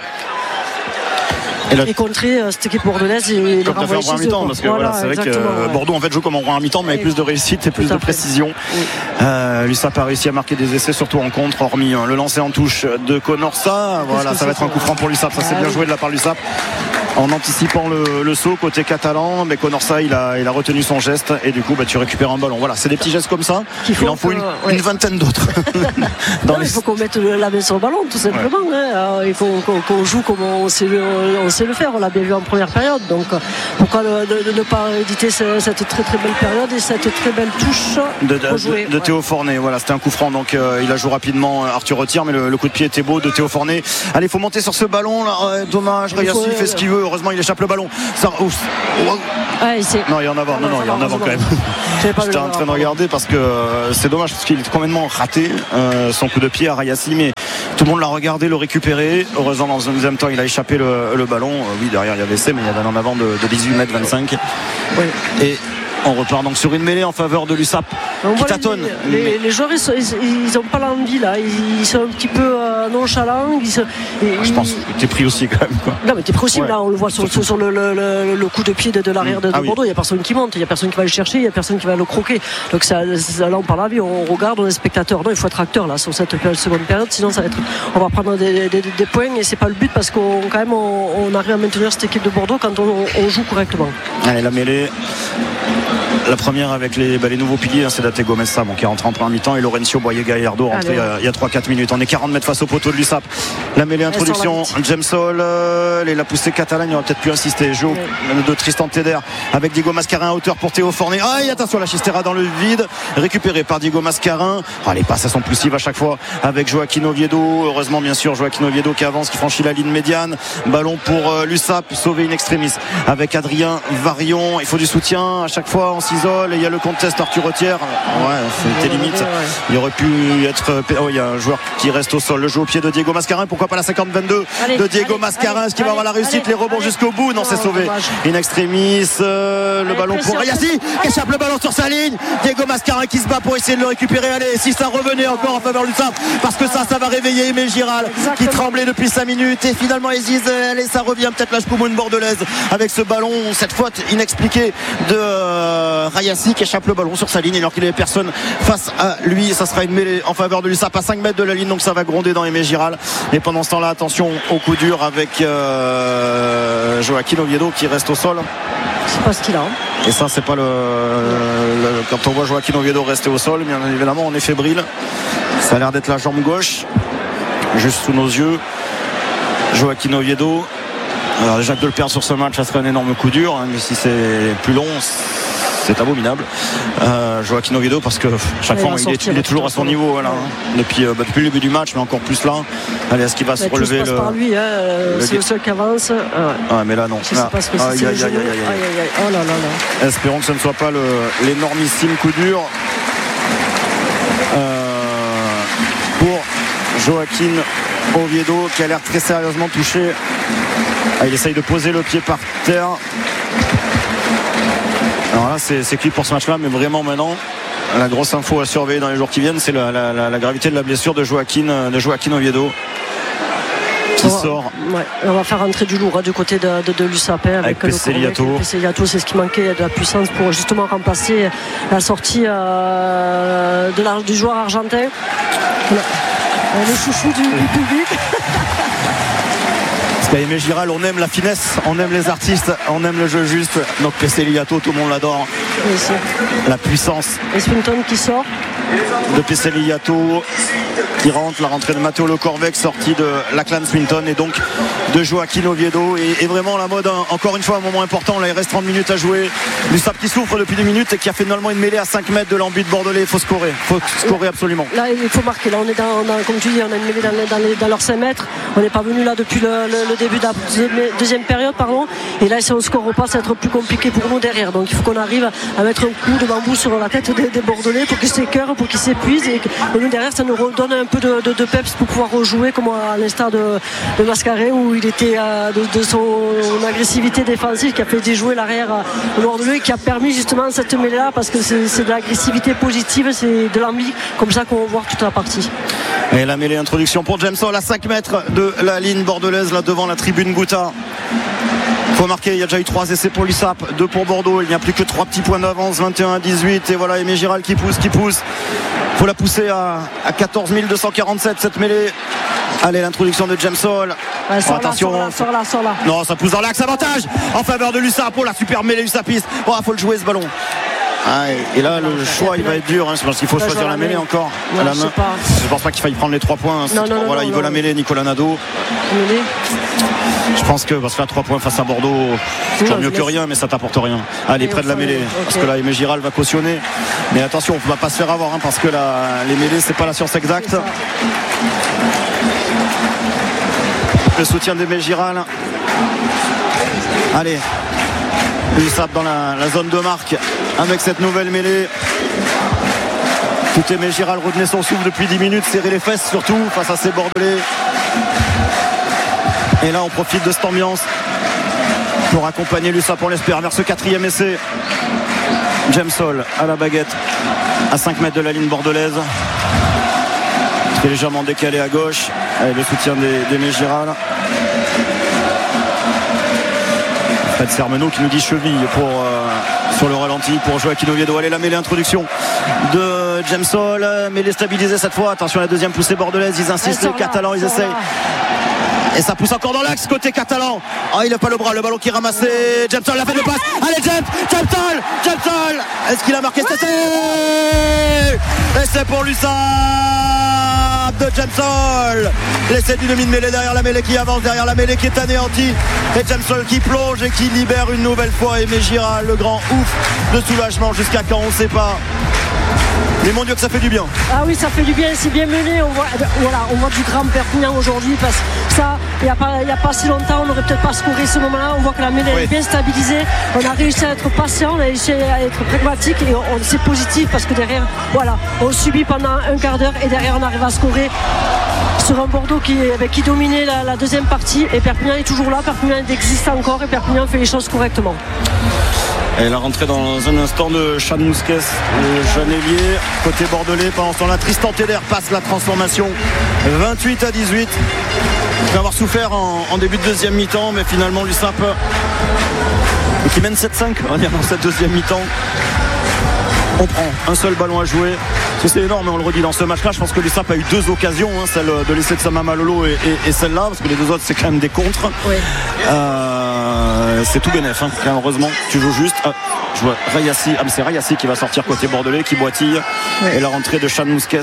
Et, la... et contrer euh, cette équipe bordelaise et les renvoyer chez eux. Parce que voilà, voilà, c'est vrai que euh, ouais. Bordeaux en fait joue comme en rang à mi-temps mais avec plus de réussite et plus de précision. Oui. Euh, L'U S A P a réussi à marquer des essais surtout en contre, hormis hein, le lancer en touche de Conorsa. Voilà, ça va être un coup franc pour l'U S A P. Ça c'est bien joué de la part de l'U S A P. en anticipant le, le saut côté catalan, mais Konorsa il a, il a retenu son geste et du coup bah, tu récupères un ballon. Voilà, c'est des petits gestes comme ça. Il en faut que, une, ouais. une vingtaine d'autres. non, les... Il faut qu'on mette la main sur le ballon tout simplement. Ouais. Hein. Il faut qu'on, qu'on joue comme on sait, le, on sait le faire. On l'a bien vu en première période. Donc pourquoi ne, de, de ne pas éditer cette, cette très très belle période et cette très belle touche de, de, jouer, de, de ouais. Théo Fornet. Voilà, c'était un coup franc. Donc euh, il a joué rapidement. Arthur retire, mais le, le coup de pied était beau de Théo Fornet. Allez, il faut monter sur ce ballon là. Ouais, dommage, Rayassi fait ce qu'il veut. Heureusement, il échappe le ballon. Ça, ouf. Ouais, non, il y en a avant. Non, non, il y en a avant quand même. J'étais en train de regarder parce que euh, c'est dommage parce qu'il est complètement raté euh, son coup de pied à Rayassi, mais tout le monde l'a regardé, le récupéré. Heureusement, dans un deuxième temps, il a échappé le, le ballon. Euh, oui, derrière, il y avait essai, mais il y avait un en avant de, de dix-huit mètres vingt-cinq. Oui. Et on repart donc sur une mêlée en faveur de l'U S A P qui tâtonne. Les, les, les joueurs ils n'ont pas l'envie là, ils, ils sont un petit peu euh, nonchalants. Ils se, ils, je pense que t'es pris aussi quand même quoi. Non mais t'es pris aussi, ouais. Là on le voit sur, sur, sur le, le, le, le coup de pied de, de l'arrière de, de ah, Bordeaux, il oui. n'y a personne qui monte, il n'y a personne qui va le chercher, il n'y a personne qui va le croquer. Donc ça, là on parle à vie, on regarde, on est spectateur. Non, il faut être acteur là sur cette seconde période, sinon ça va être, on va prendre des, des, des points et c'est pas le but parce qu'on quand même on, on arrive à maintenir cette équipe de Bordeaux quand on, on joue correctement. Allez, la mêlée. La première avec les, bah, les nouveaux piliers, hein, c'est Date Gomez Sam qui est rentré en première mi-temps et Laurencio Boyer-Gallardo rentré euh, il y a trois quatre minutes. On est quarante mètres face au poteau de l'U S A P. La mêlée introduction, James Hall, euh, et la poussée catalane, il aurait peut-être pu insister. Jeu ouais. de Tristan Teder avec Diego Mascarin à hauteur pour Théo Fornet. Ah, et attention, la Chistera dans le vide, récupérée par Diego Mascarin. Oh, les passes sont poussives à chaque fois avec Joaquin Oviedo. Heureusement, bien sûr, Joaquin Oviedo qui avance, qui franchit la ligne médiane. Ballon pour euh, l'U S A P, sauvé in extremis avec Adrien Varion. Il faut du soutien à chaque fois, on s'isole et il y a le contest Arthur Retière. Ouais, c'était limite. Il aurait pu être. Oh, il y a un joueur qui reste au sol. Le jeu au pied de Diego Mascarin. Pourquoi pas la cinquante vingt-deux de Diego allez, Mascarin. Est-ce qu'il va avoir la réussite? Allez, les rebonds allez. Jusqu'au bout. Non, c'est sauvé. In extremis. Euh, le allez, ballon pour Rayassi qui échappe le ballon sur sa ligne. Diego Mascarin qui se bat pour essayer de le récupérer. Allez, si ça revenait encore en faveur du S A P, parce que ça, ça va réveiller Aimé Giral qui tremblait depuis cinq minutes. Et finalement, ils disent allez, ça revient peut-être la Spoumoune bordelaise avec ce ballon. Cette faute inexpliquée de euh, Rayassi qui échappe le ballon sur sa ligne alors qu'il n'y avait personne face à lui. Ça sera une mêlée en faveur de l'U S A P à cinq mètres de la ligne, donc ça va gronder dans Aimé Giral. Et pendant ce temps-là, attention au coup dur avec euh, Joaquin Oviedo qui reste au sol. C'est pas ce qu'il a. Et ça, c'est pas le, le quand on voit Joaquin Oviedo rester au sol, bien évidemment, on est fébrile. Ça a l'air d'être la jambe gauche, juste sous nos yeux. Joaquin Oviedo. Alors déjà que de le perdre sur ce match, ça serait un énorme coup dur, hein, mais si c'est plus long, c'est abominable. Euh, Joaquin Oviedo, parce que chaque ouais, fois il est, il est toujours à son niveau voilà, hein, depuis, euh, bah, depuis le début du match, mais encore plus là. Allez, est-ce qu'il va bah, se relever le... par lui, hein, le... c'est le seul qui avance. Ah, ouais. ah mais là non. Je sais pas ce que c'est. Aïe, aïe, aïe, aïe, aïe. Oh là là là. Espérons que ce ne soit pas le, l'énormissime coup dur euh, pour Joaquin Oviedo qui a l'air très sérieusement touché. Ah, il essaye de poser le pied par terre. Alors là c'est, c'est cuit pour ce match là, mais vraiment maintenant la grosse info à surveiller dans les jours qui viennent, c'est la, la, la, la gravité de la blessure de Joaquin, de Joaquin Oviedo qui on va, sort. Ouais, on va faire rentrer du lourd hein, du côté de, de, de l'U S A P avec, avec Peseliato. Peseliato, c'est ce qui manquait, de la puissance pour justement remplacer la sortie euh, de la, du joueur argentin. Le chouchou du, du public. Parce qu'à Aimé Giral, on aime la finesse, on aime les artistes, on aime le jeu juste. Donc Peseliato, tout le monde l'adore. Oui, la puissance. Et Swinton qui sort. De Peseliato qui rentre, la rentrée de Matteo Le Corvec, sortie de Lachlan Swinton et donc de Joaquin Oviedo. Et, et vraiment la mode, hein, encore une fois, un moment important. Là, il reste trente minutes à jouer. L'U S A P qui souffre depuis deux minutes et qui a fait finalement une mêlée à cinq mètres de l'embut de Bordelais. Il faut scorer, il faut scorer absolument. Là, il faut marquer. Là, on est dans, dans comme tu dis, on a une mêlée dans, dans, les, dans leurs cinq mètres. On n'est pas venu là depuis le, le, le début de la deuxième période, pardon. Et là, si on ne score pas, ça va être plus compliqué pour nous derrière. Donc, il faut qu'on arrive à mettre un coup de bambou sur la tête des, des Bordelais pour qu'ils s'écœurent, pour qu'ils s'épuisent. Et, et nous, derrière, ça nous redonne un peu de, de, de peps pour pouvoir rejouer, comme à l'instar de, de Mascaret, où il était euh, de, de son agressivité défensive qui a fait déjouer l'arrière euh, Bordelais et qui a permis justement cette mêlée-là, parce que c'est, c'est de l'agressivité positive, c'est de l'envie, comme ça qu'on va voir toute la partie. Et la mêlée introduction pour James Hall à cinq mètres de la ligne bordelaise, là devant la tribune Gouta. Il faut marquer, il y a déjà eu trois essais pour l'U S A P, deux pour Bordeaux, il n'y a plus que trois petits points d'avance, vingt et un à dix-huit. Et voilà Aimé Giral qui pousse, qui pousse. Il faut la pousser à, à quatorze mille deux cent quarante-sept cette mêlée. Allez, l'introduction de James Hall. Ouais, sors oh, attention. là, sors là, sors là, sors là. Non, ça pousse dans l'axe, avantage en faveur de l'U S A P. Oh, la super mêlée U S A Piste. Oh, faut le jouer ce ballon. Ah, et là, le choix, il va être dur. Hein. Je pense qu'il faut là, choisir la mêlée encore. Non, à la je main. sais pas. Je pense pas qu'il faille prendre les trois points. Non, non, non, voilà, non, il non, veut non. la mêlée, Nicolas Nadeau. Mêlée. Je pense que parce que là, trois points face à Bordeaux, c'est toujours mieux que rien, mais ça t'apporte rien. Allez, près de la mêlée. Okay. Parce que là, Aimé Giral va cautionner. Mais attention, on ne va pas se faire avoir, hein, parce que la, les mêlées, c'est pas la science exacte. Le soutien d'Aimé Giral. Allez. U S A P dans la, la zone de marque avec cette nouvelle mêlée. Tout Aimé Giral retenait son souffle depuis dix minutes, serrer les fesses surtout face à ces Bordelais. Et là on profite de cette ambiance pour accompagner l'U S A P, on l'espère, vers ce quatrième essai. James Hall à la baguette à cinq mètres de la ligne bordelaise, qui est légèrement décalé à gauche, avec le soutien d'Aimé Giral. Fred Sermenot qui nous dit cheville pour, euh, sur le ralenti pour Joaquin Oviedo. Allez, la mêlée, introduction de James Hall, mêlée stabilisée cette fois. Attention à la deuxième poussée bordelaise, ils insistent, les Catalans, ils essayent. Et ça pousse encore dans l'axe côté catalan. Oh, il n'a pas le bras, le ballon qui est ramassé. James Hall a fait le passe. Allez, James, James Hall, James Hall. Est-ce qu'il a marqué cet essai? Et c'est pour l'U S A P de James Hall. L'essai du demi-mêlée derrière la mêlée qui avance, derrière la mêlée qui est anéantie. Et James Hall qui plonge et qui libère une nouvelle fois Aimé Giral. Le grand ouf de soulagement, jusqu'à quand on ne sait pas. Mais mon Dieu que ça fait du bien. Ah oui, ça fait du bien, c'est bien mené. On voit, voilà, on voit du grand Perpignan aujourd'hui, parce que ça, il n'y a, a pas si longtemps, on n'aurait peut-être pas scoré ce moment-là. On voit que la mêlée oui. est bien stabilisée. On a réussi à être patient, on a réussi à être pragmatique, et on, c'est positif parce que derrière, voilà, on subit pendant un quart d'heure et derrière on arrive à scorer sur un Bordeaux qui, qui dominait la, la deuxième partie. Et Perpignan est toujours là, Perpignan existe encore et Perpignan fait les choses correctement. Et la rentrée dans un instant de Chan Mousquet, le jeune ailier, côté bordelais. Pendant ce temps-là, Tristan Teder passe la transformation vingt-huit à dix-huit. Il va avoir souffert en, en début de deuxième mi-temps, mais finalement l'U S A P qui mène sept cinq, on va dire, dans cette deuxième mi-temps. On prend un seul ballon à jouer. C'est énorme, mais on le redit dans ce match-là. Je pense que l'U S A P a eu deux occasions, hein, celle de l'essai de Sama Malolo et, et, et celle-là, parce que les deux autres c'est quand même des contres. Oui. Euh, c'est tout bénef, hein, heureusement. Tu joues juste. Ah, je vois Rayassi, ah, c'est Rayassi qui va sortir côté bordelais, qui boitille. Oui. Et la rentrée de Chan Mousquet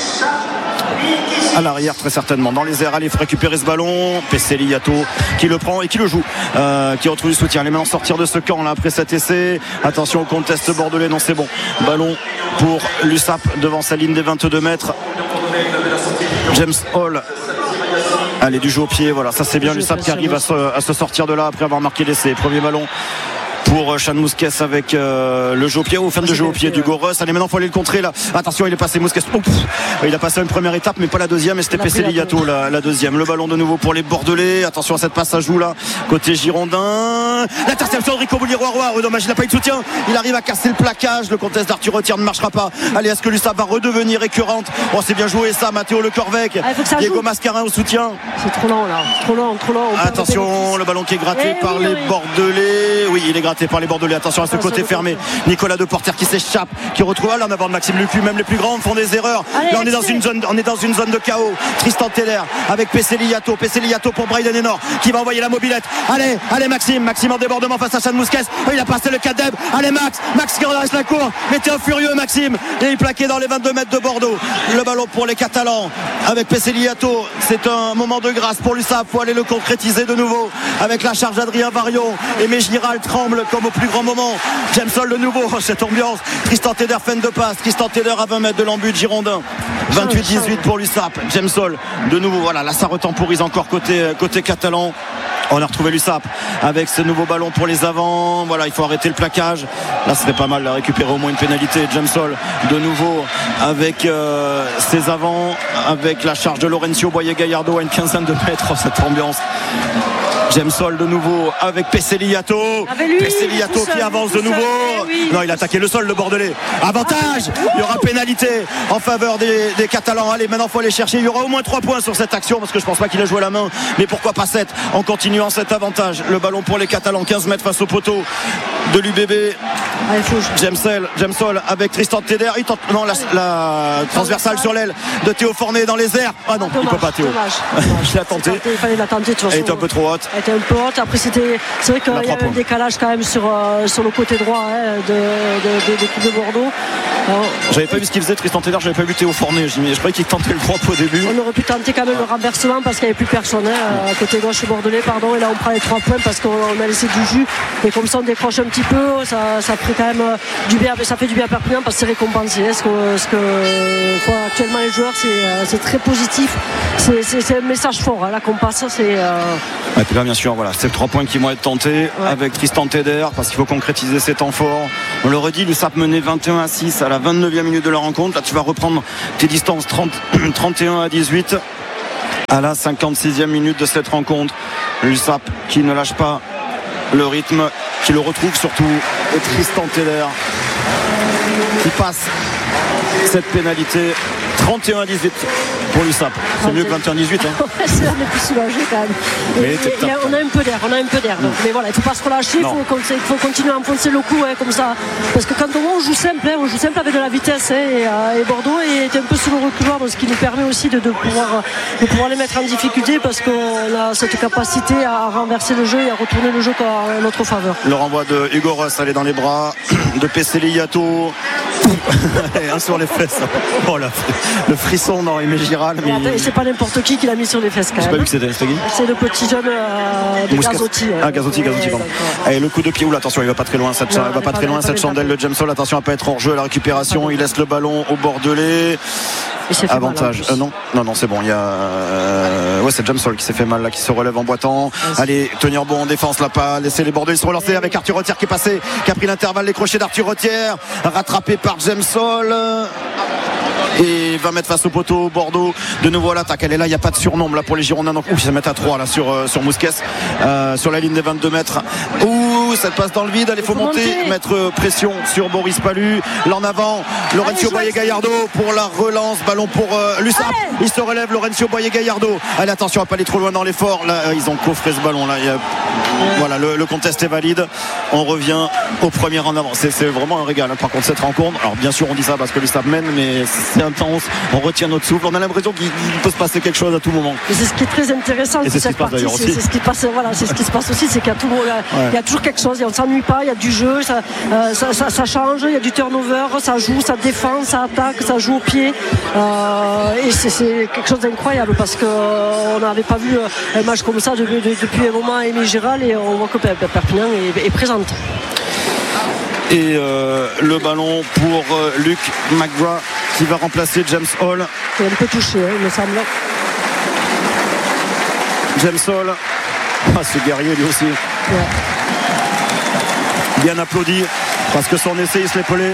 à l'arrière très certainement dans les airs. Allez, il faut récupérer ce ballon. Pesselli Yato qui le prend et qui le joue, euh, qui retrouve du soutien. Allez, maintenant sortir de ce camp là après cet essai. Attention au contest bordelais, non c'est bon. Ballon pour l'U S A P devant sa ligne des vingt-deux mètres. James Hall. Allez, du jeu au pied, voilà, ça c'est bien. L'U S A P qui arrive à se, à se sortir de là après avoir marqué l'essai. Premier ballon pour Chan Mousquet avec euh, le jeu au pied, ou fin de jeu au pied du Goros. Allez, maintenant il faut aller le contrer là. Attention, il est passé Mousquet. Oh, il a passé une première étape mais pas la deuxième, et c'était Pesselli Yato la, la deuxième. Le ballon de nouveau pour les Bordelais. Attention à cette passe à joue là côté Girondin. L'interception de Rico Boulier-Roy. Oh dommage, il n'a pas eu de soutien. Il arrive à casser le plaquage. Le contest d'Arthur Retière ne marchera pas. Allez, est-ce que l'U S A P va redevenir récurrente? Oh, c'est bien joué ça, Mathéo Le Corvec. Ah, Diego Mascarin au soutien. C'est trop lent là, trop lent, trop lent. Attention, le ballon qui est gratté eh par oui, les oui. Bordelais. Oui, il est gratté par les Bordelais. Attention à ce côté fermé. Nicolas Deporter qui s'échappe, qui retrouve là en avant de Maxime Lucu. Même les plus grands font des erreurs. Allez, là on est dans une zone, on est dans une zone de chaos. Tristan Teller avec Pesselli Yato. Pesselli Yato pour Brayden Enor qui va envoyer la mobilette. Allez, allez Maxime, Maxime en débordement face à Chan Mousquet. Oh, il a passé le Cadeb. Allez Max, Max qui redresse la cour. Mais t'es un furieux Maxime. Et il plaqué dans les vingt-deux mètres de Bordeaux. Le ballon pour les Catalans avec Pesselli Yato. C'est un moment de grâce pour l'U S A P. Faut aller le concrétiser de nouveau avec la charge d'Adrien Varion. Aimé Giral tremble comme au plus grand moment. James Hall de nouveau, cette ambiance. Tristan Teder fin de passe. Tristan Teder à vingt mètres de l'embut de Girondin. vingt-huit dix-huit pour l'U S A P. James Hall de nouveau. Voilà, là ça retemporise encore côté, côté catalan. On a retrouvé l'U S A P avec ce nouveau ballon pour les avants. Voilà, il faut arrêter le plaquage. Là c'était pas mal de récupérer au moins une pénalité. James Hall de nouveau avec euh, ses avants, avec la charge de Laurencio Boyer Gallardo à une quinzaine de mètres. Oh, cette ambiance. Jamesol de nouveau avec Peseliato. Peseliato qui avance de nouveau. Oui. Non, il a attaqué le sol, le Bordelais. Avantage. Il y aura pénalité en faveur des, des Catalans. Allez, maintenant il faut aller chercher. Il y aura au moins trois points sur cette action parce que je pense pas qu'il a joué la main. Mais pourquoi pas sept en continuant cet avantage. Le ballon pour les Catalans, quinze mètres face au poteau de l'U B B. Jamesol, Jamesol avec Tristan Teder. Il tente non, la, la transversale sur l'aile de Théo Fornet dans les airs. Ah non, dommage, il peut pas Théo. Je l'ai tenté. Il fallait la tenter de toute façon. Elle était un peu trop haute. Elle était un peu haute. Après c'était, c'est vrai qu'il y avait un décalage quand même sur, euh, sur le côté droit hein, de, de, de, de l'équipe de Bordeaux. Alors, j'avais pas vu ce qu'il faisait Tristan Teder, j'avais pas vu Théo Fornet. Je, je croyais qu'il tentait le drop au début. On aurait pu tenter quand même le renversement parce qu'il n'y avait plus personne hein, à côté gauche bordelais, pardon. Et là on prend les trois points parce qu'on a laissé du jus. Et comme ça on décroche un petit peu, ça, ça fait quand même du bien, ça fait du bien à Perpignan parce que c'est récompensé. Ce que, ce que quoi, actuellement les joueurs c'est, c'est très positif. C'est, c'est, c'est un message fort hein, là qu'on passe. C'est euh... ouais, puis là bien sûr voilà, c'est trois points qui vont être tentés ouais. avec Tristan Teder parce qu'il faut concrétiser ces temps forts. On l'aurait dit, l'U S A P menait vingt et un à six à la vingt-neuvième minute de la rencontre. Là tu vas reprendre tes distances trente, trente et un à dix-huit à la cinquante-sixième minute de cette rencontre. L'U S A P qui ne lâche pas le rythme, qui le retrouve surtout, et Tristan Teder qui passe cette pénalité. Trente et un à dix-huit pour l'U S A P. C'est mieux que vingt et un à dix-huit hein. C'est on est plus soulagé quand même. Et, et, et, on a un peu d'air, on a un peu d'air. Donc, mais voilà, il ne faut pas se relâcher, il faut, faut continuer à enfoncer le coup hein, comme ça. Parce que quand on joue simple, hein, on joue simple avec de la vitesse hein, et, euh, et Bordeaux est un peu sous le reculoir, ce qui nous permet aussi de, de, pouvoir, de pouvoir les mettre en difficulté parce qu'on a cette capacité à renverser le jeu et à retourner le jeu en notre faveur. Le renvoi de Hugo Ross, allez dans les bras de Peseliato. Un sur les fesses. Oh là, le frisson dans Aimé Giral. Mais attends, c'est pas n'importe qui qui l'a mis sur les fesses quand même. J'ai pas vu que c'était, c'était qui ? C'est le petit jeune euh, de Gazotti. Ah Gazotti, Gazotti, pardon. Allez, le coup de pied, oula, attention, il va pas très loin cette, non, il va pas très loin cette chandelle de Jamesol. Attention à pas être hors jeu à la récupération. Il laisse le ballon au Bordelais. Avantage. Mal, euh, non, non, non, c'est bon. Il y a, euh, ouais, c'est Jamesol qui s'est fait mal là, qui se relève en boitant. Ouais, allez, tenir bon en défense là, pas laisser les Bordelais se relancer avec Arthur Retière qui est passé, qui a pris l'intervalle, les crochets d'Arthur Retière, rattrapé par Jamesol. Et vingt mètres face au poteau, Bordeaux de nouveau à l'attaque. Elle est là, il n'y a pas de surnombre là pour les Girondins. Donc, ouh, ils se mettent à trois là sur, euh, sur Mousquet, euh, sur la ligne des vingt-deux mètres. Ouh, ça passe dans le vide. Allez, il faut, faut monter, monter, mettre pression sur Boris Palu. Là en avant, Laurencio Boyer-Gallardo pour la relance. Ballon pour euh, l'U S A P. Il se relève, Laurencio Boyer-Gallardo. Allez, attention à pas aller trop loin dans l'effort. Là, ils ont coffré ce ballon là. Il y a... Voilà, le, le contest est valide. On revient au premier en avant. C'est, c'est vraiment un régal. Hein, par contre, cette rencontre. Alors, bien sûr, on dit ça parce que l'U S A P mène, mais c'est intense. On retient notre souffle. On a l'impression qu'il peut se passer quelque chose à tout moment. Et c'est ce qui est très intéressant. Et c'est ce qui se passe d'ailleurs aussi. C'est ce qui passe. Voilà, c'est ce qui se passe aussi, c'est qu'il y a, tout, il y a, ouais. il y a toujours quelque chose. On ne s'ennuie pas. Il y a du jeu. Ça, euh, ça, ça, ça change. Il y a du turnover. Ça joue, ça défend, ça attaque, ça joue au pied. Euh, et c'est, c'est quelque chose d'incroyable parce qu'on euh, n'avait pas vu un match comme ça depuis, depuis un moment à Aimé Giral et on voit que Perpignan est, est présente. Et euh, le ballon pour euh, Luc McGrath qui va remplacer James Hall. Il est un peu touché, hein, il me semble. James Hall, ah, ce guerrier lui aussi. Ouais. Bien applaudi parce que son essai il se l'est pelé.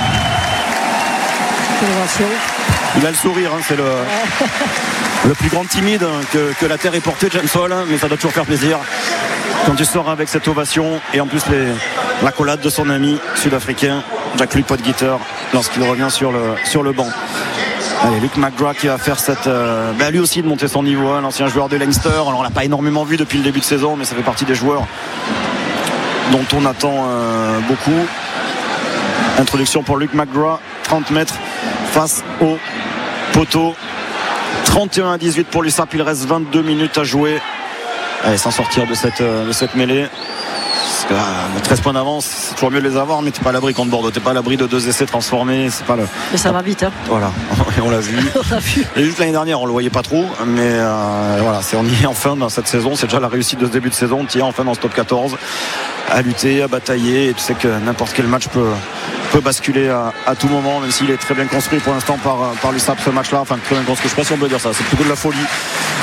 Il a le sourire, hein, c'est le, ouais. le plus grand timide que, que la terre ait porté, James Hall, mais ça doit toujours faire plaisir quand tu sors avec cette ovation et en plus les, l'accolade de son ami sud-africain Jack-Louis Potgieter lorsqu'il revient sur le, sur le banc. Allez, Luc McGrath qui va faire cette euh, bah lui aussi de monter son niveau, hein, l'ancien joueur de Leinster. Alors on l'a pas énormément vu depuis le début de saison, mais ça fait partie des joueurs dont on attend euh, beaucoup. Introduction pour Luc McGrath, trente mètres face au poteau. Trente et un à dix-huit pour l'U S A P, il reste vingt-deux minutes à jouer. Allez, sans sortir de cette, de cette mêlée. Parce que, euh, treize points d'avance, c'est toujours mieux de les avoir, mais t'es pas à l'abri contre Bordeaux, t'es pas à l'abri de deux essais transformés, c'est pas le. Mais ça va vite, hein. Voilà, on l'a vu. on l'a vu. Et juste l'année dernière, on le voyait pas trop, mais euh, voilà, c'est, on y est enfin dans cette saison, c'est déjà la réussite de ce début de saison, tu y es enfin dans ce top quatorze, à lutter, à batailler, et tu sais que n'importe quel match peut, peut basculer à, à tout moment, même s'il est très bien construit pour l'instant par, par l'U S A P ce match-là, enfin très bien construit, je sais pas si on peut dire ça, c'est plutôt de la folie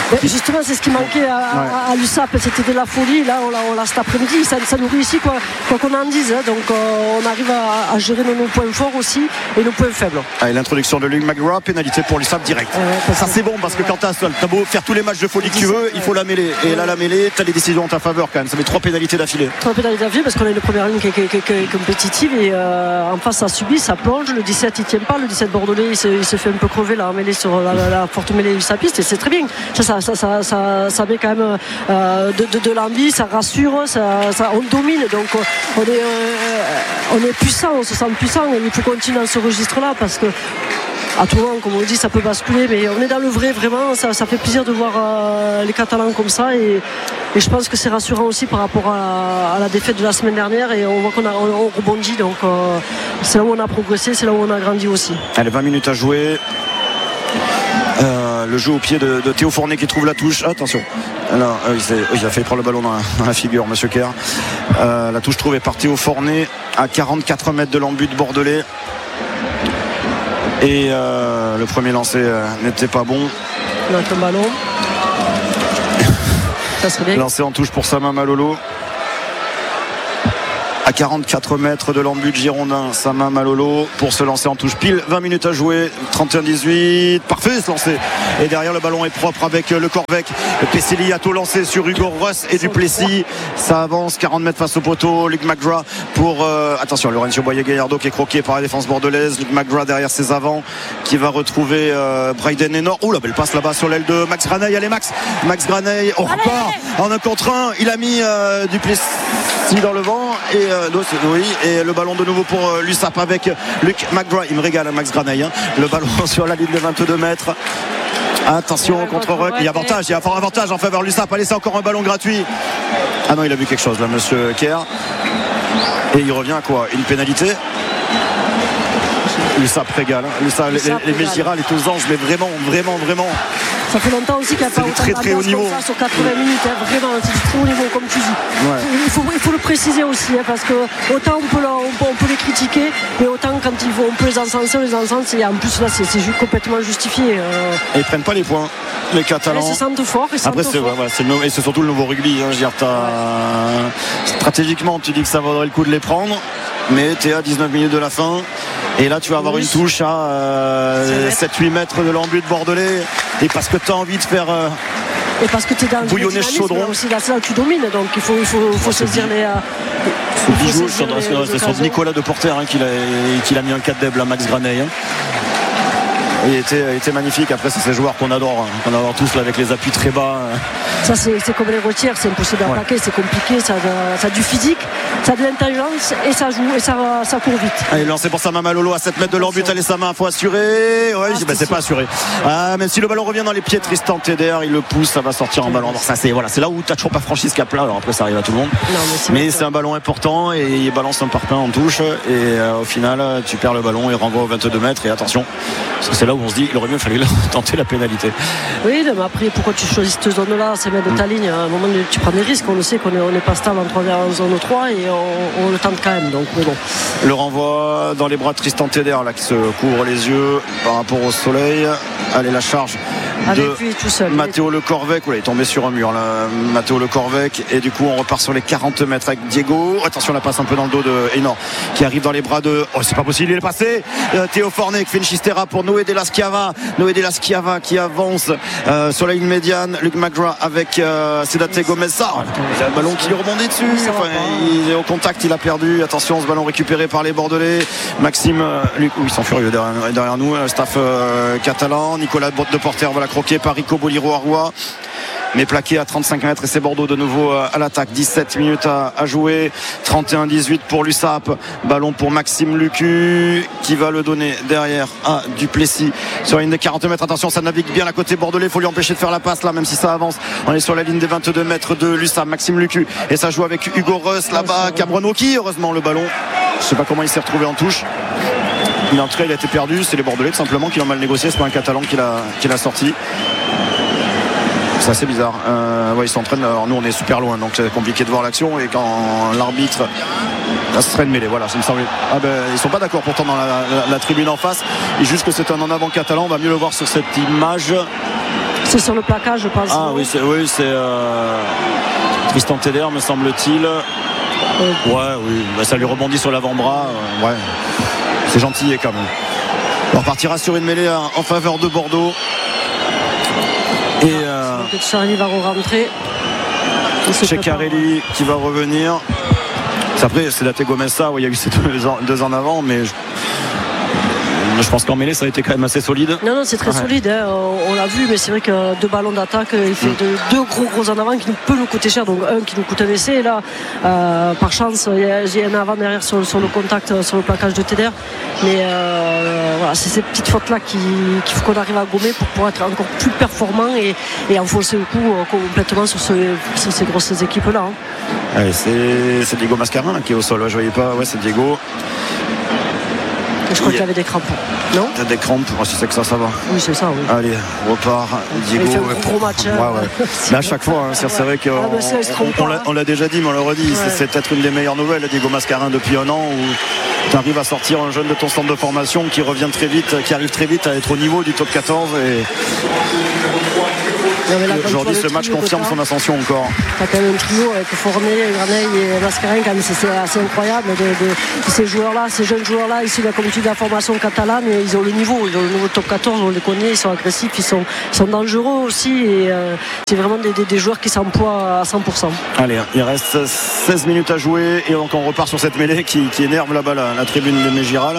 Mais justement, c'est ce qui manquait à, ouais. à, à l'U S A P, c'était de la folie. Là, on l'a, on l'a cet après-midi, ça, ça nous réussit, quoi, quoi qu'on en dise. Hein. Donc, euh, on arrive à, à gérer nos, nos points forts aussi et nos points faibles. Allez, l'introduction de Luke McGraw, pénalité pour l'U S A P direct. Ouais, ça, c'est bon parce que quand tu as beau faire tous les matchs de folie que tu veux, il faut la mêler. Et là, la mêlée, tu as les décisions en ta faveur quand même. Ça met trois pénalités d'affilée. Trois pénalités d'affilée parce qu'on a une première ligne qui est, qui est, qui est, qui est compétitive et euh, en face, ça subit, ça plonge. Le dix-sept, il tient pas. Le dix-sept bordelais, il se, il se fait un peu crever la mêlée sur la, la, la forte mêlée U S A P. Et c'est très bien. Ça, ça, ça, ça, ça, ça met quand même euh, de, de, de l'envie, ça rassure, ça, ça, on domine. Donc, on est, euh, on est puissant, on se sent puissant. Et il faut continuer dans ce registre-là parce que à tout moment, comme on dit, ça peut basculer, mais on est dans le vrai, vraiment. Ça, ça fait plaisir de voir euh, les Catalans comme ça, et, et je pense que c'est rassurant aussi par rapport à, à la défaite de la semaine dernière, et on voit qu'on a, on, on rebondit, donc euh, c'est là où on a progressé, c'est là où on a grandi aussi. Allez, vingt minutes à jouer. Euh, le jeu au pied de, de Théo Fournier qui trouve la touche. Attention, là, euh, il, il a fait prendre le ballon dans la, dans la figure, monsieur Kerr. Euh, la touche trouvée par Théo Fournier à quarante-quatre mètres de l'embut de bordelais. Et euh, le premier lancé euh, n'était pas bon. Notre ballon. Ça serait bien. Lancé en touche pour Sama Malolo. À quarante-quatre mètres de l'embut de Girondin, Sama Malolo pour se lancer en touche pile. vingt minutes à jouer, trente et un dix-huit. Parfait ce lancer. Et derrière, le ballon est propre avec le Corvec. Le Pesselli a tout lancé sur Hugo Russ et Duplessis. Ça avance, quarante mètres face au poteau. Luc McGraw pour. Euh, attention, Laurencio Boyer-Gallardo qui est croqué par la défense bordelaise. Luc McGraw derrière ses avants qui va retrouver euh, Bryden Enor. Ouh, la belle passe là-bas sur l'aile de Max Graney. Allez, Max. Max Graney, on repart en un contre un. Il a mis euh, Duplessis dans le vent et euh, oui, et le ballon de nouveau pour euh, l'U S A P avec Luc McGraw. Il me régale, Max Graney, hein. Le ballon sur la ligne de vingt-deux mètres. Attention au contre-ruck, il y a avantage, il y a fort avantage en faveur de l'U S A P. Allez, c'est encore un ballon gratuit. Ah non, il a vu quelque chose là, monsieur Kerr. Et il revient à quoi? Une pénalité. L'U S A P régale, hein. L'U S A P, les, les Mégirales est aux anges, mais vraiment, vraiment, vraiment. Ça fait longtemps aussi qu'il n'y a pas autant très, très haut niveau comme ça sur quatre-vingts minutes, hein. Vraiment, c'est du très haut niveau comme tu dis. Ouais. Il, faut, il faut le préciser aussi, hein, parce que autant on peut, la, on, peut, on peut les critiquer, mais autant quand il faut, on peut les encenser, on les encense, et en plus là c'est, c'est complètement justifié. Euh... Et ils prennent pas les points, les Catalans. Ils se sentent forts. Ils Après, c'est, fort. Ouais, c'est le, et c'est surtout le nouveau rugby. Hein, je veux dire, t'as, ouais. Stratégiquement, tu dis que ça vaudrait le coup de les prendre, mais tu es à dix-neuf minutes de la fin. Et là tu vas avoir oui. une touche à euh, sept huit mètres de l'embut de bordelais. Et parce que tu as envie de faire euh, et parce que tu es dans bouillonner ce chaudron aussi, là, c'est là où tu domines. Donc il faut, il faut, il faut saisir les, euh, il faut bijou, saisir les, les c'est son Nicolas Deporter hein, qui, l'a, qui l'a mis un quatre d'Eb là, Max Graney hein. Il était, était magnifique. Après c'est ces joueurs qu'on adore hein, qu'on adore tous là, avec les appuis très bas. Ça c'est, c'est comme les retiers, c'est impossible d'attaquer, ouais. C'est compliqué, ça a, ça a du physique, ça a de l'intelligence et ça joue et ça, ça court vite. Allez, lancé pour Sama Malolo à sept mètres de l'embut. Allez, Sama, faut assurer. Ouais, ah, c'est, ben, c'est pas assuré. Ah, même si le ballon revient dans les pieds de Tristan Teder, il le pousse, ça va sortir en ballon. Alors, ça c'est voilà, c'est là où t'as toujours pas franchi ce cap-là. Alors après ça arrive à tout le monde. Non, mais c'est, mais c'est un ballon important et il balance un parpaing en touche et euh, au final tu perds le ballon et renvoie aux vingt-deux mètres et attention parce que c'est là où on se dit il aurait mieux fallu tenter la pénalité. Oui, mais après pourquoi tu choisis cette zone-là, c'est mettre de ta ligne. À un moment tu prends des risques, on le sait qu'on est, on est pas stable en zone trois et on, on le tente quand même. Donc mais bon. Le renvoi dans les bras de Tristan Teder là qui se couvre les yeux par rapport au soleil. Allez, la charge avec de lui, tout seul, Mathéo Le Corvec. Oula, il est tombé sur un mur là, Mathéo Le Corvec. Et du coup on repart sur les quarante mètres avec Diego. Attention, la passe un peu dans le dos de Enor qui arrive dans les bras de. Oh, c'est pas possible, il est passé. Euh, Théo Fournier qui fait une chistera pour Noé Della Schiava. Noé Della Schiava qui avance euh, sur la ligne médiane. Luc McGraw avec euh, Sedate Gomez. Ça, il a un ballon qui lui rebondit dessus. Enfin, il est au contact, il a perdu. Attention, ce ballon récupéré par les Bordelais. Maxime, euh, Luc, oui, ils sont furieux derrière, derrière nous. Le staff euh, catalan. Nicolas Deporter voilà croqué par Rico Boliro Arroua. Mais plaqué à trente-cinq mètres et c'est Bordeaux de nouveau à l'attaque. Dix-sept minutes à, à jouer. trente et un dix-huit pour l'U S A P. Ballon pour Maxime Lucu qui va le donner derrière à Duplessis sur la ligne des quarante mètres. Attention, ça navigue bien à côté bordelais. Il faut lui empêcher de faire la passe là, même si ça avance. On est sur la ligne des vingt-deux mètres de l'U S A P. Maxime Lucu et ça joue avec Hugo Russ là-bas. Cabreno qui, heureusement, le ballon. Je sais pas comment il s'est retrouvé en touche. Mais en tout cas, il a été perdu. C'est les Bordelais tout simplement qui l'ont mal négocié. C'est pas un Catalan qui l'a, qui l'a sorti. C'est assez bizarre. Euh, ouais, ils s'entraînent. Alors nous, on est super loin, donc c'est compliqué de voir l'action. Et quand l'arbitre, ça serait une mêlée. Voilà, ça me semble. Ah ben, ils sont pas d'accord pourtant dans la, la, la tribune en face. Et juste que c'est un en avant catalan. On va mieux le voir sur cette image. C'est sur le placage, je pense. Ah oui, c'est, oui, c'est euh, Tristan Teder, me semble-t-il. Euh, ouais, oui, bah, ça lui rebondit sur l'avant-bras. Euh, ouais, c'est gentil quand même. On repartira sur une mêlée en faveur de Bordeaux. Et euh, Charlie va re-rentrer. Ceccarelli qui va revenir. Après, c'est Date Gomessa où il y a eu ces deux en, deux en avant, mais je, je pense qu'en mêlée ça a été quand même assez solide. Non, non, c'est très ouais. solide, hein. on, on l'a vu, mais c'est vrai que deux ballons d'attaque, il fait mm. de, deux gros gros en avant qui peut nous coûter cher. Donc un qui nous coûte un essai, et là, euh, par chance, il y a, il y a un avant derrière sur, sur le contact, sur le plaquage de Teder. Mais euh, voilà, c'est ces petites fautes-là qu'il, qu'il faut qu'on arrive à gommer pour pouvoir être encore plus performant et, et enfoncer le coup euh, complètement sur, ce, sur ces grosses équipes-là. Hein. Ouais, c'est, c'est Diego Mascarin là, qui est au sol, ouais, je voyais pas, ouais, c'est Diego. Je crois qu'il y avait des crampes. Non ? T'as des crampes, oh, si c'est que ça, ça va. Oui, c'est ça, oui. Allez, on repart. Diego. Il fait un gros match. Ouais, ouais. Mais à chaque fois, hein, c'est, c'est vrai qu'on ah, bah, c'est, on, on, l'a, on l'a déjà dit, mais on le redit. Ouais. C'est, c'est peut-être une des meilleures nouvelles, Diego Mascarin, depuis un an, où tu arrives à sortir un jeune de ton centre de formation qui revient très vite, qui arrive très vite à être au niveau du top quatorze. Et aujourd'hui, ce match confirme son ascension encore. T'as quand même un trio avec Fournier, Graney et Mascarin, quand même, c'est, c'est assez incroyable de, de, de ces joueurs-là, ces jeunes joueurs-là, ici la communauté de la formation catalane, ils ont le niveau, ils ont le niveau top quatorze, on les connaît, ils sont agressifs, ils sont, ils sont dangereux aussi, et euh, c'est vraiment des, des, des joueurs qui s'emploient à cent pour cent. Allez, il reste seize minutes à jouer, et donc on repart sur cette mêlée qui, qui énerve là-bas la, la tribune de Mégirales.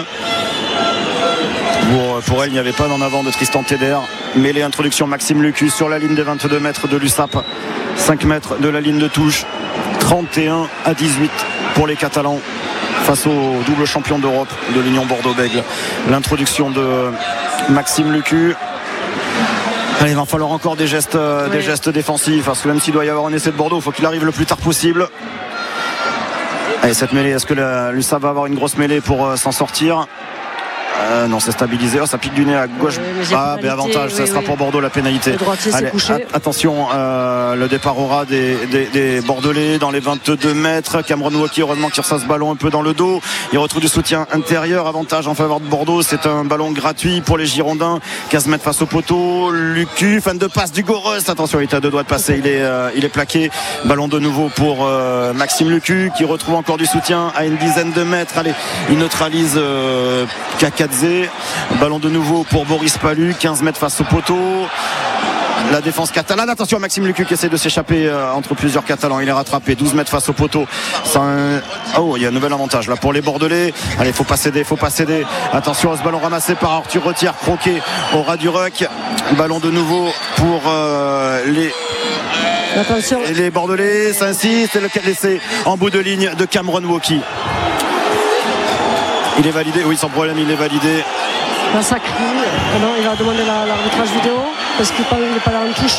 Pour, pour elle, il n'y avait pas d'en avant de Tristan Teder. Mêlée introduction Maxime Lucu sur la ligne des vingt-deux mètres de l'U S A P. cinq mètres de la ligne de touche. trente et un à dix-huit pour les Catalans face au double champion d'Europe de l'Union Bordeaux-Bègles. L'introduction de Maxime Lucu. Allez, il va falloir encore des gestes, oui. des gestes défensifs. Parce que même s'il doit y avoir un essai de Bordeaux, il faut qu'il arrive le plus tard possible. Allez, cette mêlée, est-ce que l'U S A P va avoir une grosse mêlée pour euh, s'en sortir ? Euh, non, c'est stabilisé. Oh, ça pique du nez à gauche. Oui, ah, ben avantage, oui, ça oui, sera oui. pour Bordeaux la pénalité. Le droitier s'est couché. A- attention, euh, le départ aura des, des, des Bordelais dans les vingt-deux mètres. Cameron Wauquiez, heureusement, qui reçoit ce ballon un peu dans le dos. Il retrouve du soutien intérieur. Avantage en faveur de Bordeaux. C'est un ballon gratuit pour les Girondins. quinze mètres face au poteau. Lucu, fan de passe du Goros. Attention, il est à deux doigts de passer. Il est, euh, il est plaqué. Ballon de nouveau pour euh, Maxime Lucu, qui retrouve encore du soutien à une dizaine de mètres. Allez, il neutralise euh, Kakadze. Ballon de nouveau pour Boris Palu, quinze mètres face au poteau. La défense catalane, attention à Maxime Lucu qui essaie de s'échapper euh, entre plusieurs Catalans, il est rattrapé, douze mètres face au poteau. Un... Oh, il y a un nouvel avantage là pour les Bordelais. Allez, faut pas céder, faut pas céder. Attention à ce ballon ramassé par Arthur Retière, croqué au ras du ruck. Ballon de nouveau pour euh, les Attention. Et les Bordelais, ça insiste, et le l'essai en bout de ligne de Cameron Wauquiez. Il est validé, oui, sans problème, il est validé. Là, ça crie. Non, il va demander la, l'arbitrage vidéo parce qu'il n'est pas dans le touche.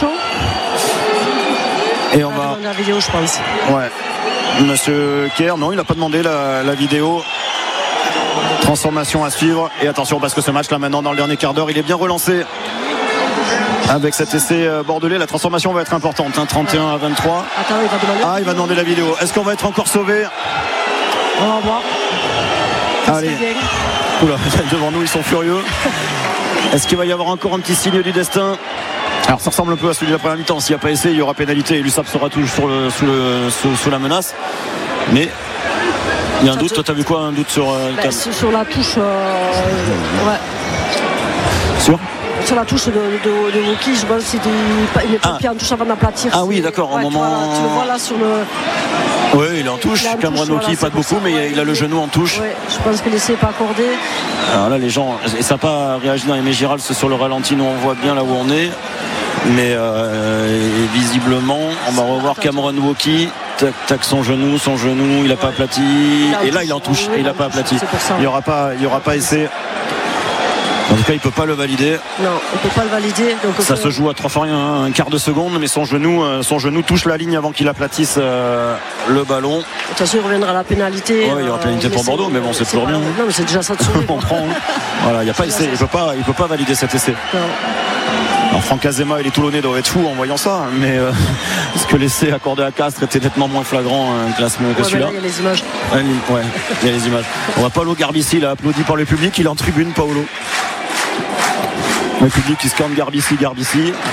Et on va. demander la vidéo, je pense. Ouais. Monsieur Kerr, non, il n'a pas demandé la, la vidéo. Transformation à suivre. Et attention, parce que ce match-là, maintenant, dans le dernier quart d'heure, il est bien relancé. Avec cet essai bordelais, la transformation va être importante. Hein, trente et un à vingt-trois. Attends, il va demander. Ah, il va demander la vidéo. Est-ce qu'on va être encore sauvé ? On va voir. Allez. Oula, devant nous, ils sont furieux. Est-ce qu'il va y avoir encore un petit signe du destin ? Alors, ça ressemble un peu à celui de la première mi-temps. S'il n'y a pas essai, il y aura pénalité et l'U S A P sera toujours sur le, sous, le, sous, sous la menace. Mais il y a un ça doute. Te... Toi, t'as vu quoi ? Un doute sur euh, bah, sur la touche. Euh... Ouais. Sur Sur la touche de, de, de Wauquiez, je pense qu'il n'est pas pied en touche avant d'aplatir. Ah oui, d'accord. Ouais, au moment... vois, tu le vois là sur le. Oui, il est en touche. Cameron Wauquiez, voilà, pas de beaucoup, ça, mais ouais, il a le genou en touche. Ouais, je pense que l'essai n'est pas accordé. Alors là, les gens, et ça n'a pas réagi dans les Mégirales, c'est sur le ralenti, nous on voit bien là où on est. Mais euh, visiblement, on va revoir Cameron Wauquiez. Tac, tac, son genou, son genou, il n'a ouais. pas aplati. Et là, il est en touche, et il n'a pas aplati. Il n'y aura pas, il y aura pas essai. En tout cas, il ne peut pas le valider. Non, on ne peut pas le valider. Donc ça peut... se joue à trois fois rien, hein, un quart de seconde, mais son genou, euh, son genou touche la ligne avant qu'il aplatisse euh, le ballon. De toute façon, il reviendra à la pénalité. Ouais, il y aura pénalité euh, pour Bordeaux, mais bon, c'est, c'est toujours bien. Non, mais c'est déjà ça de sauver. On prend. Hein. Voilà, il n'y a pas essai. Il ne peut pas, il peut pas valider cet essai. Non. Alors Franck Azema et les Toulonnais doivent être fous en voyant ça, mais euh, est-ce que l'essai accordé à Castres était nettement moins flagrant un classement que ouais, celui-là ? Il y a les images. Ouais, ouais, il y a les images. On voit Paolo Garbici là, applaudi par le public, il est en tribune, Paolo. Le public qui scanne Garbici, Garbici.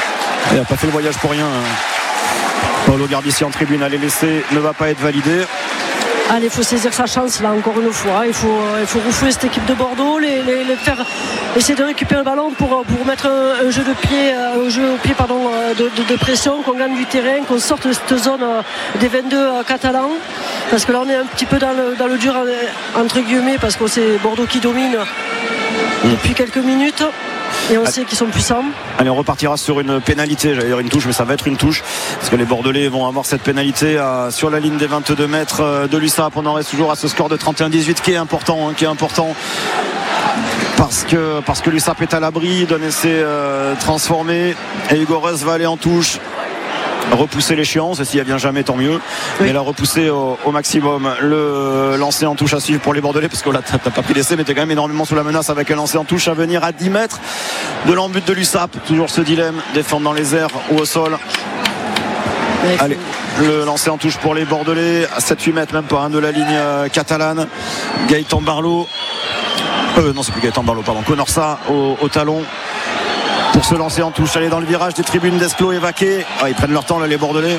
Il n'a pas fait le voyage pour rien. Paolo Garbissi en tribune, allez laisser, ne va pas être validé. Allez, il faut saisir sa chance là encore une fois. Il faut, il faut refouler cette équipe de Bordeaux, les, les, les faire essayer de récupérer le ballon pour, pour mettre un, un jeu de pied, un jeu au pied pardon, de, de, de pression, qu'on gagne du terrain, qu'on sorte de cette zone des vingt-deux catalans. Parce que là on est un petit peu dans le, dans le dur entre guillemets, parce que c'est Bordeaux qui domine depuis quelques minutes. Et on sait qu'ils sont puissants. Allez, on repartira sur une pénalité, j'allais dire une touche, mais ça va être une touche, parce que les Bordelais vont avoir cette pénalité à, sur la ligne des vingt-deux mètres de l'U S A P. On en reste toujours à ce score de trente et un dix-huit qui est important, hein, qui est important. Parce que, parce que l'U S A P est à l'abri d'un essai euh, transformé, et Hugo Reus va aller en touche. Repousser l'échéance, et s'il n'y vient jamais tant mieux, oui. Mais la repousser au, au maximum. Le lancer en touche à suivre pour les Bordelais, parce que là t'as pas pris l'essai, mais t'es quand même énormément sous la menace avec un lancer en touche à venir à dix mètres de l'embut de l'U S A P. Toujours ce dilemme, défendre dans les airs ou au sol. Oui. Allez, le lancer en touche pour les Bordelais à sept huit mètres, même pas, hein, de la ligne euh, catalane. Gaëtan Barlot, euh, non c'est plus Gaëtan Barlot, pardon, Conorsa au, au talon pour se lancer en touche. Aller dans le virage des tribunes d'Esclos et Vaquet. Ah, ils prennent leur temps là, les Bordelais.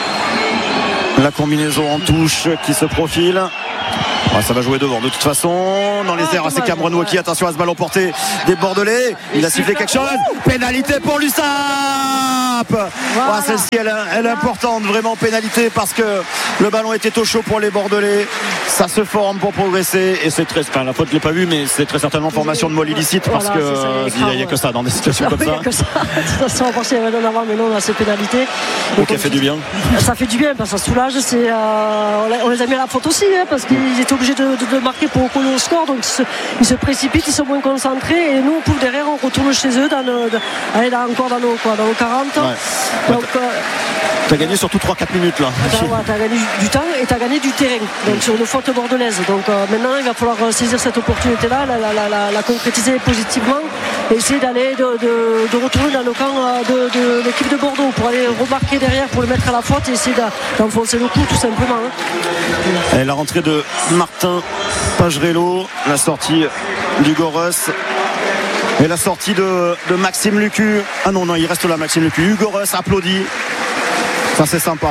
La combinaison en touche qui se profile. Ah, ça va jouer devant de toute façon. Dans les airs, c'est Cameron Wauquiez. Attention à ce ballon porté des Bordelais. Il a sifflé quelque chose. Pénalité pour l'U S A P. Voilà. Ah, celle-ci elle, elle est importante, vraiment pénalité, parce que le ballon était au chaud pour les Bordelais. Ça se forme pour progresser, et c'est très, enfin, la faute je l'ai pas vue, mais c'est très certainement formation de moelle illicite, parce voilà, qu'il n'y a, a que ça dans des situations comme ça. Il n'y a que ça. On pensait qu'il y avait d'en avoir, mais non, on a ces pénalités. Donc ça fait du bien. Ça fait du bien parce que ça soulage. C'est, euh, on les a mis à la faute aussi, hein, parce qu'ils étaient obligés de, de, de marquer pour coller au score, donc ils se, ils se précipitent, ils sont moins concentrés, et nous on pousse derrière, on retourne chez eux dans nos, allez, là, encore dans nos, quoi, dans nos quarante. Ouais. Donc, ouais, t'as gagné surtout trois quatre minutes là. T'as, ouais, t'as gagné du temps et t'as gagné du terrain, donc sur une faute bordelaise. Donc euh, maintenant il va falloir saisir cette opportunité là, la, la, la, la, la concrétiser positivement et essayer d'aller de, de, de retourner dans le camp de, de l'équipe de Bordeaux pour aller remarquer derrière, pour le mettre à la faute et essayer d'enfoncer le coup tout simplement, hein. Et la rentrée de Martin Pagerello, la sortie d'Hugo Reus et la sortie de, de Maxime Lucu. Ah non non, il reste là Maxime Lucu. Hugo Reus applaudit. Ça c'est sympa.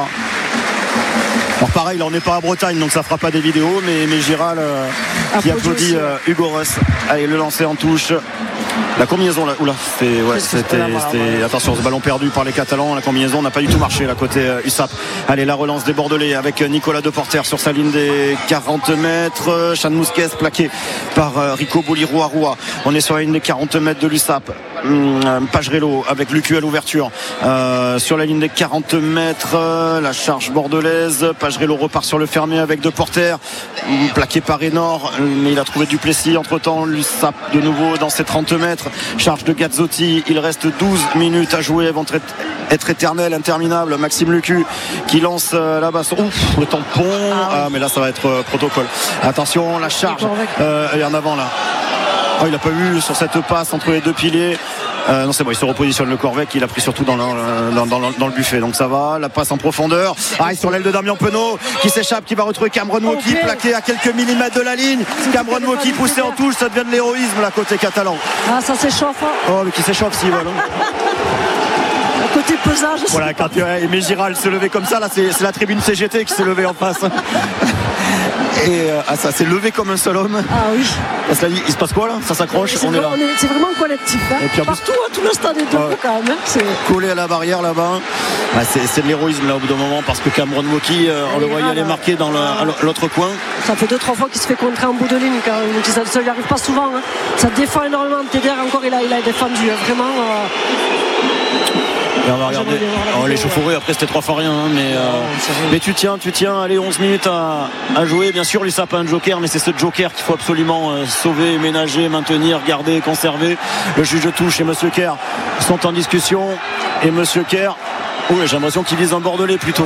Alors pareil, là on n'est pas à Bretagne, donc ça fera pas des vidéos, mais, mais Giral euh, qui applaudit euh, Hugo Reus. Allez, le lancer en touche. La combinaison là, oula, c'était, ouais, c'était, c'était, attention, ce ballon perdu par les Catalans. La combinaison n'a pas du tout marché là côté euh, U S A P. Allez, la relance des Bordelais avec Nicolas Deporter sur sa ligne des quarante mètres. Chan Mousquez plaqué par euh, Rico Boliroa-Roua. On est sur la ligne des quarante mètres de l'U S A P. Hum, Pagerello avec Lucu à l'ouverture euh, sur la ligne des quarante mètres. Euh, la charge bordelaise. Pagerello repart sur le fermé avec Deporter, hum, plaqué par Enor, mais il a trouvé Duplessis entre temps. L'U S A P de nouveau dans ses trente mètres. Charge de Gazzotti. Il reste douze minutes à jouer. Elles vont être, être éternelles, interminables. Maxime Lucu qui lance euh, là-bas. Ouf, le tampon. Ah, mais là ça va être euh, protocole. Attention, la charge euh, et en avant là. Oh, il n'a pas eu sur cette passe entre les deux piliers. Euh, non c'est bon, il se repositionne le Corvec, il a pris surtout dans le, dans, dans, dans le buffet, donc ça va. La passe en profondeur, ah, sur l'aile de Damien Penaud qui s'échappe, qui va retrouver Cameron Wauquiez okay. plaqué à quelques millimètres de la ligne. Cameron Wauquiez poussé en touche, ça devient de l'héroïsme là côté catalan. Ah ça s'échauffe, hein. Oh mais qui s'échauffe si voilà. Côté pesage. Voilà, quand ouais, Aimé Giral se lever comme ça, là c'est, c'est la tribune C G T qui s'est levée en face. Et euh, ah, ça s'est levé comme un seul homme. Ah oui. Parce que là, il se passe quoi là? Ça s'accroche, c'est on est là. On est, c'est vraiment collectif, hein. Et puis, partout, hein, tout le stade est debout, ouais. Quand même. Hein. C'est... collé à la barrière là-bas. Ah, c'est, c'est de l'héroïsme là au bout d'un moment, parce que Cameron Wauquiez, euh, on le voyait aller marquer dans le, l'autre coin. Ça fait deux trois fois qu'il se fait contrer en bout de ligne quand même. Donc ça ne lui arrive pas souvent, hein. Ça défend énormément. Tédère encore il a, il a défendu, hein. Vraiment. Euh... Et on va regarder oh, les chauffourées après c'était trois fois rien, hein, mais, euh, mais tu tiens tu tiens allez onze minutes à, à jouer. Bien sûr l'U S A P a un joker, mais c'est ce joker qu'il faut absolument euh, sauver, ménager, maintenir, garder, conserver. Le juge de touche et Monsieur Kerr sont en discussion, et Monsieur Kerr, oui, j'ai l'impression qu'il vise un Bordelais plutôt.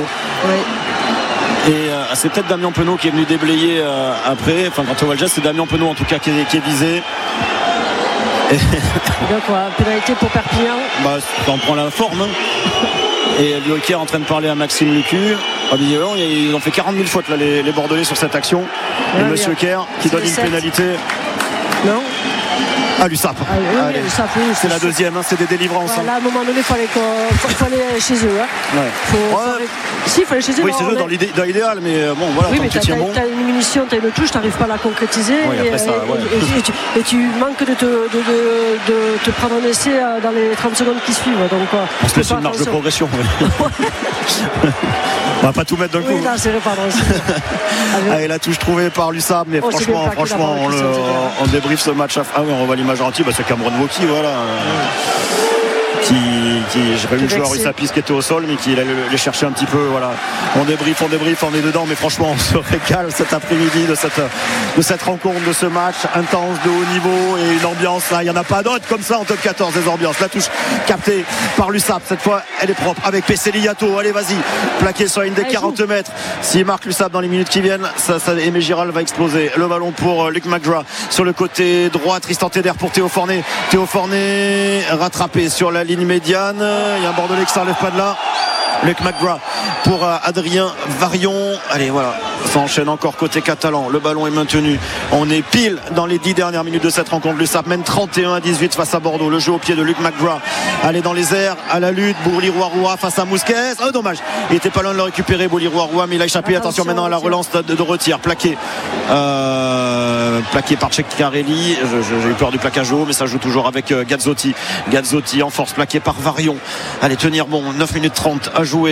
Oui. Et euh, c'est peut-être Damien Penaud qui est venu déblayer euh, après, enfin quand on voit le geste c'est Damien Penaud en tout cas qui est, qui est visé. Et... donc voilà, pénalité pour Perpignan. Bah, ça en prend la forme, hein. Et Wauquiez est en train de parler à Maxime Lucu. Ah, ils ont fait quarante mille fautes là, les, les Bordelais sur cette action. Ouais, et Monsieur Kerr qui donne une pénalité. Non. à l'U S A P. Ah, oui, Allez. l'U S A P, oui, c'est la deuxième, hein, c'est des délivrances. Ouais, hein. là, à un moment donné, il fallait, fallait aller chez eux. Hein. Ouais. Faut, Ouais. faut... Si, il fallait chez eux. Oui, bon, c'est eux dans, l'idée, dans l'idéal, mais bon, voilà, oui, tant mais que t'as, tu tiens bon. t'as une munition, t'as une touche, t'arrives pas à la concrétiser. Oui, et, après ça, et, ouais. et, et, tu, et tu manques de te, de, de, de te prendre un essai dans les trente secondes qui suivent. Donc, on se laisse une marge de progression. On va pas tout mettre d'un coup. Oui, là, c'est vrai, pardon. Allez, la touche trouvée par l'U S A P, mais oh, franchement, franchement, on, le, on débriefe ce match. À... Ah oui, on revoit l'image en entier, bah, c'est Cameron Woki, voilà. Qui, qui j'ai pas vu le joueur U S A P qui était au sol, mais qui allait le chercher un petit peu. Voilà, on débriefe, on débriefe, on est dedans, mais franchement, on se régale cet après-midi de cette, de cette rencontre, de ce match intense de haut niveau et une ambiance. Là, il y en a pas d'autres comme ça en top quatorze, des ambiances. La touche captée par l'U S A P, cette fois, elle est propre avec Pesseli Yato. Allez, vas-y, plaqué sur une des quarante mètres. S'il marque l'U S A P dans les minutes qui viennent, ça, ça, Aimé Giral va exploser. Le ballon pour Luc McGrath sur le côté droit. Tristan Teder pour Théo Fornet. Théo Fornet rattrapé sur la ligne médiane. Il y a un Bordelais qui ne s'enlève pas de là. Luc McGrath pour Adrien Varion. Allez, voilà, ça enchaîne encore côté catalan. Le ballon est maintenu. On est pile dans les dix dernières minutes de cette rencontre. Le S A P mène trente et un à dix-huit face à Bordeaux. Le jeu au pied de Luc McGrath. Allez dans les airs, à la lutte. Bourli Roy-Roy face à Mousquet. Oh, dommage. Il était pas loin de le récupérer, Bourli Roy-Roy, mais il a échappé. Attention, Attention maintenant à la relance de, de retire. Plaqué. Euh, plaqué par Ceccarelli. J'ai eu peur du plaquage haut, mais ça joue toujours avec Gazzotti. Gazzotti en force, plaqué par Varion. Allez, tenir bon. neuf minutes trente à jouer.